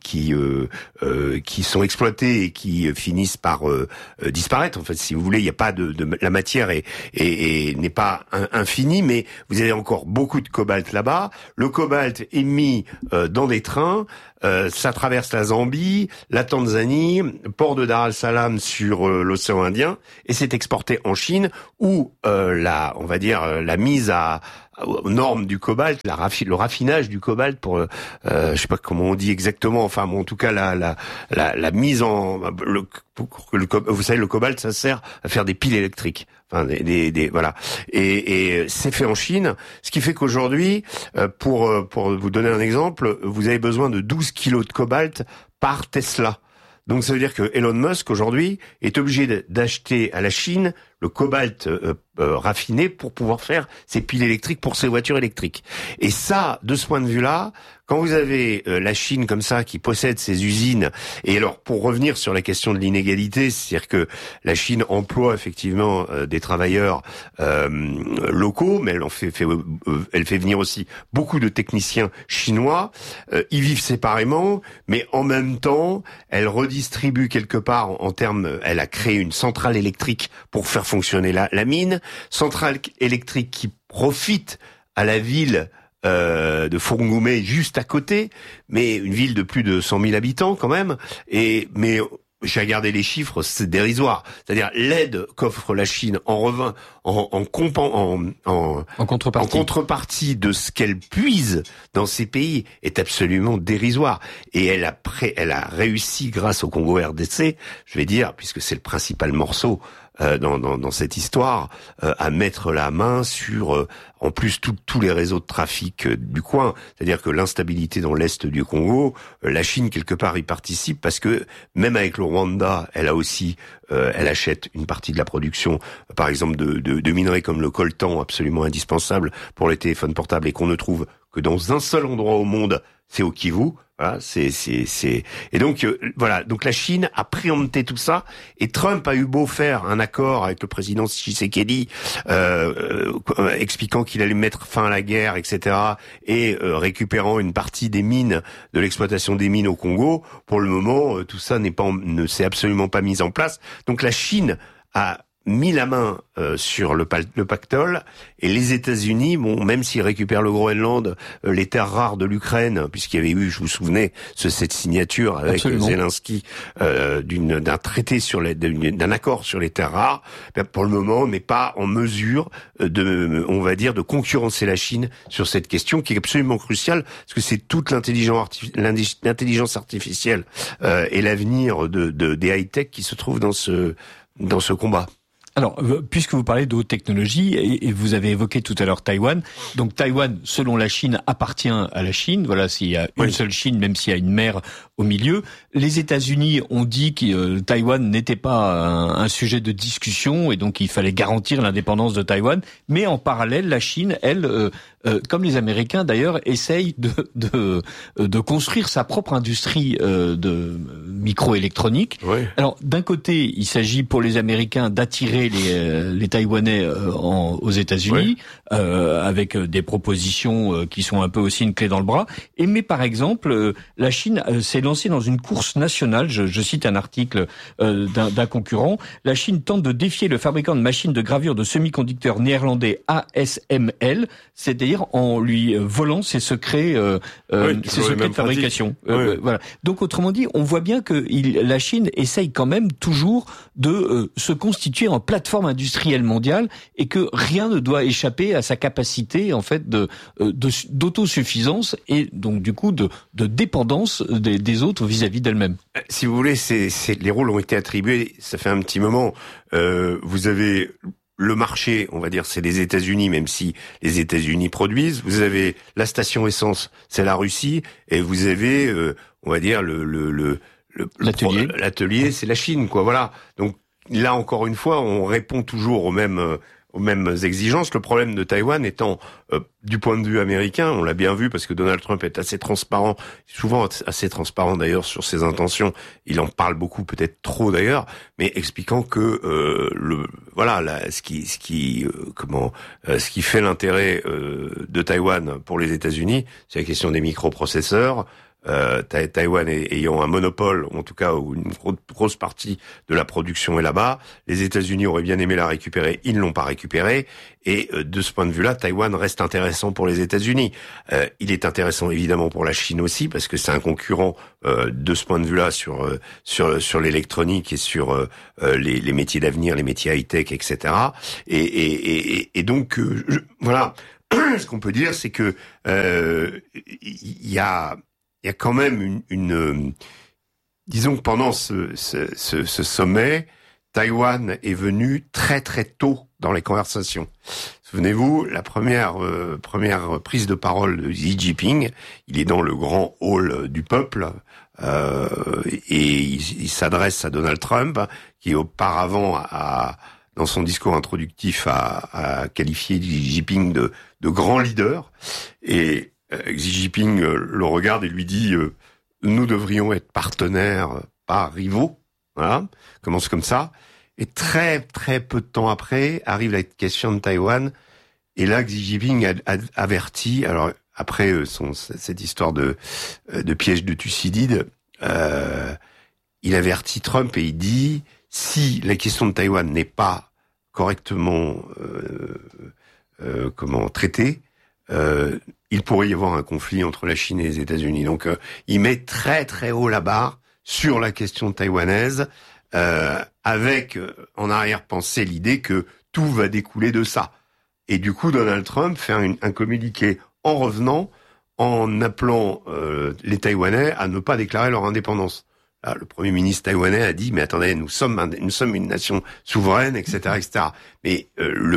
sont exploités et qui finissent par disparaître. En fait, si vous voulez, il n'y a pas la matière n'est pas infinie, mais vous avez encore beaucoup de cobalt là-bas. Le cobalt est mis dans des trains, ça traverse la Zambie, la Tanzanie, port de Dar es Salaam sur l'océan Indien, et c'est exporté en Chine où la mise aux normes du cobalt, le raffinage du cobalt pour, je sais pas comment on dit exactement, enfin bon, en tout cas la mise en, vous savez, le cobalt, ça sert à faire des piles électriques. Enfin, voilà. Et c'est fait en Chine, ce qui fait qu'aujourd'hui, pour vous donner un exemple, vous avez besoin de 12 kilos de cobalt par Tesla. Donc ça veut dire que Elon Musk aujourd'hui est obligé d'acheter à la Chine le cobalt raffiné pour pouvoir faire ses piles électriques pour ses voitures électriques. Et ça, de ce point de vue-là, quand vous avez la Chine comme ça qui possède ses usines, et alors pour revenir sur la question de l'inégalité, c'est-à-dire que la Chine emploie effectivement des travailleurs locaux, mais elle fait venir aussi beaucoup de techniciens chinois. Ils vivent séparément, mais en même temps, elle redistribue quelque part en termes. Elle a créé une centrale électrique pour faire fonctionner la mine, centrale électrique qui profite à la ville de Ferungume juste à côté, mais une ville de plus de 100 000 habitants quand même. Mais j'ai regardé les chiffres, c'est dérisoire. C'est-à-dire l'aide qu'offre la Chine en contrepartie de ce qu'elle puise dans ces pays est absolument dérisoire. Et elle a réussi grâce au Congo RDC, je vais dire, puisque c'est le principal morceau dans cette histoire, à mettre la main sur en plus tous les réseaux de trafic du coin. C'est-à-dire que l'instabilité dans l'est du Congo, la Chine quelque part y participe parce que même avec le Rwanda, elle a aussi elle achète une partie de la production, par exemple de minerais comme le coltan, absolument indispensable pour les téléphones portables et qu'on ne trouve que dans un seul endroit au monde, c'est au Kivu. Voilà, et donc voilà, donc la Chine a préempté tout ça et Trump a eu beau faire un accord avec le président Tshisekedi expliquant qu'il allait mettre fin à la guerre, etc. et récupérant une partie des mines, de l'exploitation des mines au Congo. Pour le moment, tout ça ne s'est absolument pas mis en place. Donc la Chine a mis la main sur le pactole et les États-Unis, bon, même s'ils récupèrent le Groenland, les terres rares de l'Ukraine, puisqu'il y avait eu, je vous souvenais, cette signature avec Zelensky d'un traité d'un accord sur les terres rares, pour le moment, n'est pas en mesure de concurrencer la Chine sur cette question qui est absolument cruciale, parce que c'est toute l'intelligence artificielle et l'avenir des high-tech qui se trouvent dans ce combat. Alors, puisque vous parlez de haute technologie, et vous avez évoqué tout à l'heure Taïwan, donc Taïwan, selon la Chine, appartient à la Chine. Voilà, s'il y a une seule Chine, même s'il y a une mer au milieu. Les États-Unis ont dit que Taïwan n'était pas un sujet de discussion, et donc il fallait garantir l'indépendance de Taïwan. Mais en parallèle, la Chine, elle, comme les Américains d'ailleurs, essaye de construire sa propre industrie de microélectronique. Oui. Alors, d'un côté, il s'agit pour les Américains d'attirer les Taïwanais aux États-Unis, oui, avec des propositions qui sont un peu aussi une clé dans le bras. Mais par exemple, la Chine s'est lancée dans une course nationale. Je cite un article d'un concurrent. La Chine tente de défier le fabricant de machines de gravure de semi-conducteurs néerlandais ASML, c'est-à-dire c'est-à-dire en lui volant ses secrets, ses secrets de fabrication. Voilà. Donc autrement dit, on voit bien que la Chine essaye quand même toujours de se constituer en plateforme industrielle mondiale et que rien ne doit échapper à sa capacité en fait d'autosuffisance et donc du coup de dépendance des autres vis-à-vis d'elle-même. Si vous voulez, les rôles ont été attribués. Ça fait un petit moment. Vous avez le marché, on va dire, c'est les États-Unis, même si les États-Unis produisent. Vous avez la station essence, c'est la Russie, et vous avez, on va dire, l'atelier, c'est la Chine, quoi. Voilà. Donc là, encore une fois, on répond toujours aux mêmes exigences. Le problème de Taïwan étant, du point de vue américain, on l'a bien vu parce que Donald Trump est assez transparent, souvent assez transparent d'ailleurs sur ses intentions. Il en parle beaucoup, peut-être trop d'ailleurs, mais expliquant que ce qui fait l'intérêt de Taïwan pour les États-Unis, c'est la question des microprocesseurs. Taïwan ayant un monopole, en tout cas où une grosse partie de la production est là-bas. Les États-Unis auraient bien aimé la récupérer, ils ne l'ont pas récupérée. Et de ce point de vue-là, Taïwan reste intéressant pour les États-Unis. Il est intéressant évidemment pour la Chine aussi, parce que c'est un concurrent de ce point de vue-là sur l'électronique et sur les métiers d'avenir, les métiers high-tech, etc. Et donc voilà, ce qu'on peut dire, c'est que il y a quand même disons que pendant ce sommet, Taïwan est venu très très tôt dans les conversations. Souvenez-vous, la première prise de parole de Xi Jinping, il est dans le grand hall du peuple et il s'adresse à Donald Trump, qui auparavant dans son discours introductif a qualifié Xi Jinping de grand leader, et Xi Jinping le regarde et lui dit nous devrions être partenaires, pas rivaux. Voilà, commence comme ça. Et très très peu de temps après arrive la question de Taïwan. Et là, Xi Jinping a averti. Alors après cette histoire de piège de Thucydide, il avertit Trump et il dit si la question de Taïwan n'est pas correctement traitée, il pourrait y avoir un conflit entre la Chine et les États-Unis. Donc, il met très très haut la barre sur la question taïwanaise, avec en arrière-pensée l'idée que tout va découler de ça. Et du coup, Donald Trump fait un communiqué en revenant, en appelant les Taïwanais à ne pas déclarer leur indépendance. Là, le Premier ministre taïwanais a dit, mais attendez, nous sommes une nation souveraine, etc., etc. Mais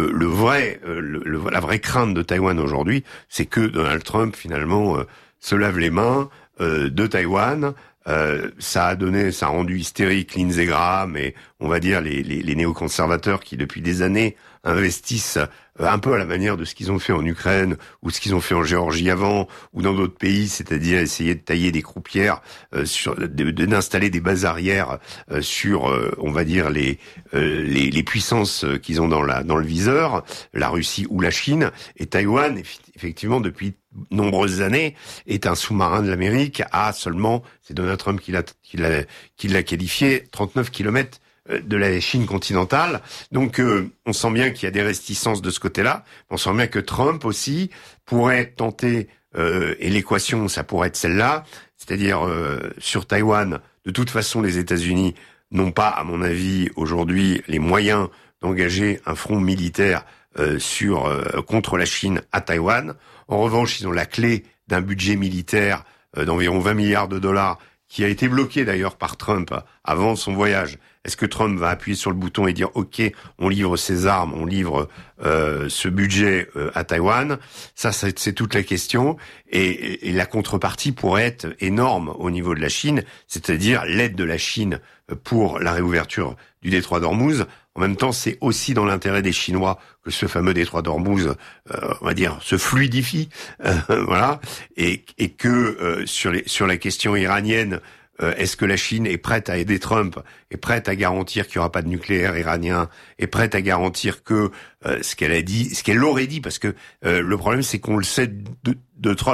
la vraie crainte de Taïwan aujourd'hui, c'est que Donald Trump finalement se lave les mains de Taïwan. Ça a rendu hystérique Lindsey Graham et on va dire les néoconservateurs qui depuis des années investissent un peu à la manière de ce qu'ils ont fait en Ukraine ou ce qu'ils ont fait en Géorgie avant ou dans d'autres pays, c'est-à-dire essayer de tailler des croupières, d'installer des bases arrières sur, on va dire les puissances qu'ils ont dans le viseur, la Russie ou la Chine. Et Taïwan, effectivement, depuis nombreuses années, est un sous-marin de l'Amérique à seulement, c'est Donald Trump qui l'a qualifié, 39 kilomètres de la Chine continentale. Donc on sent bien qu'il y a des réticences de ce côté-là. On sent bien que Trump aussi pourrait tenter, et l'équation ça pourrait être celle-là, c'est-à-dire sur Taïwan, de toute façon les États-Unis n'ont pas, à mon avis, aujourd'hui les moyens d'engager un front militaire contre la Chine à Taïwan. En revanche, ils ont la clé d'un budget militaire d'environ 20 milliards de dollars qui a été bloqué d'ailleurs par Trump avant son voyage. Est-ce que Trump va appuyer sur le bouton et dire OK, on livre ses armes, on livre ce budget à Taïwan? Ça, c'est toute la question. Et la contrepartie pourrait être énorme au niveau de la Chine, c'est-à-dire l'aide de la Chine pour la réouverture du détroit d'Ormuz. En même temps, c'est aussi dans l'intérêt des Chinois que ce fameux détroit d'Ormuz, on va dire, se fluidifie, voilà, et que sur la question iranienne, est-ce que la Chine est prête à aider Trump, est prête à garantir qu'il n'y aura pas de nucléaire iranien, est prête à garantir que ce qu'elle aurait dit, parce que le problème c'est qu'on le sait de Trump.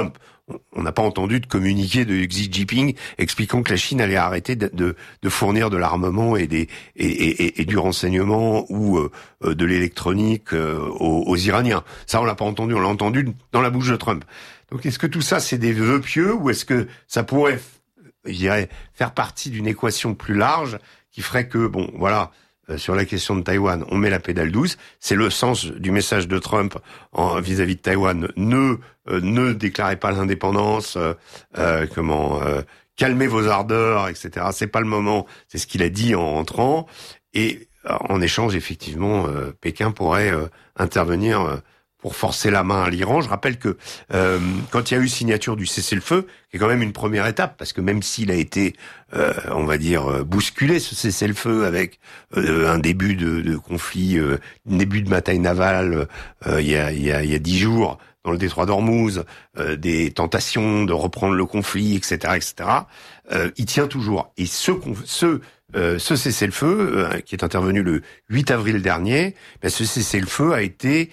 on n'a pas entendu de communiqué de Xi Jinping expliquant que la Chine allait arrêter de fournir de l'armement et du renseignement ou de l'électronique aux Iraniens. Ça, on l'a pas entendu. On l'a entendu dans la bouche de Trump. Donc, est-ce que tout ça, c'est des vœux pieux ou est-ce que ça pourrait, je dirais, faire partie d'une équation plus large qui ferait que, bon, voilà, sur la question de Taïwan, on met la pédale douce. C'est le sens du message de Trump vis-à-vis de Taïwan. Ne déclarez pas l'indépendance, calmez vos ardeurs, etc. C'est pas le moment. C'est ce qu'il a dit en entrant. Et en échange, effectivement, Pékin pourrait intervenir pour forcer la main à l'Iran. Je rappelle que quand il y a eu signature du cessez-le-feu, qui est quand même une première étape, parce que même s'il a été, on va dire, bousculé, ce cessez-le-feu, avec un début de conflit, un début de bataille navale, il y a 10 jours, dans le détroit d'Ormuz, des tentations de reprendre le conflit, etc., il tient toujours. Et ce cessez-le-feu, qui est intervenu le 8 avril dernier, ce cessez-le-feu a été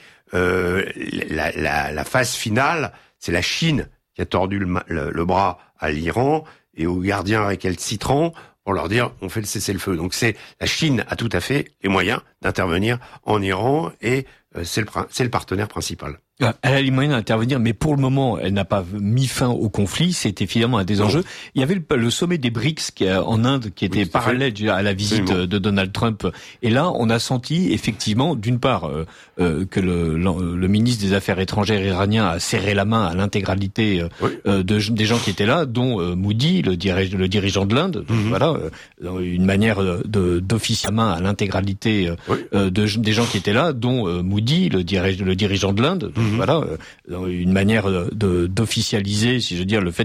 la phase finale. C'est la Chine qui a tordu le bras à l'Iran et aux gardiens récalcitrants pour leur dire on fait le cessez-le-feu. Donc la Chine a tout à fait les moyens d'intervenir en Iran et c'est le partenaire principal. Elle a les moyens d'intervenir, mais pour le moment, elle n'a pas mis fin au conflit. C'était finalement un des enjeux. Il y avait le sommet des BRICS en Inde qui était parallèle à la visite de Donald Trump. Et là, on a senti effectivement, d'une part, que le ministre des Affaires étrangères iranien a serré la main à l'intégralité des gens qui étaient là, dont Modi, le dirigeant de l'Inde. Voilà, une manière d'officier la main à l'intégralité des gens qui étaient là, dont Modi, le dirigeant de l'Inde. Voilà, une manière d'officialiser, si je veux dire, le fait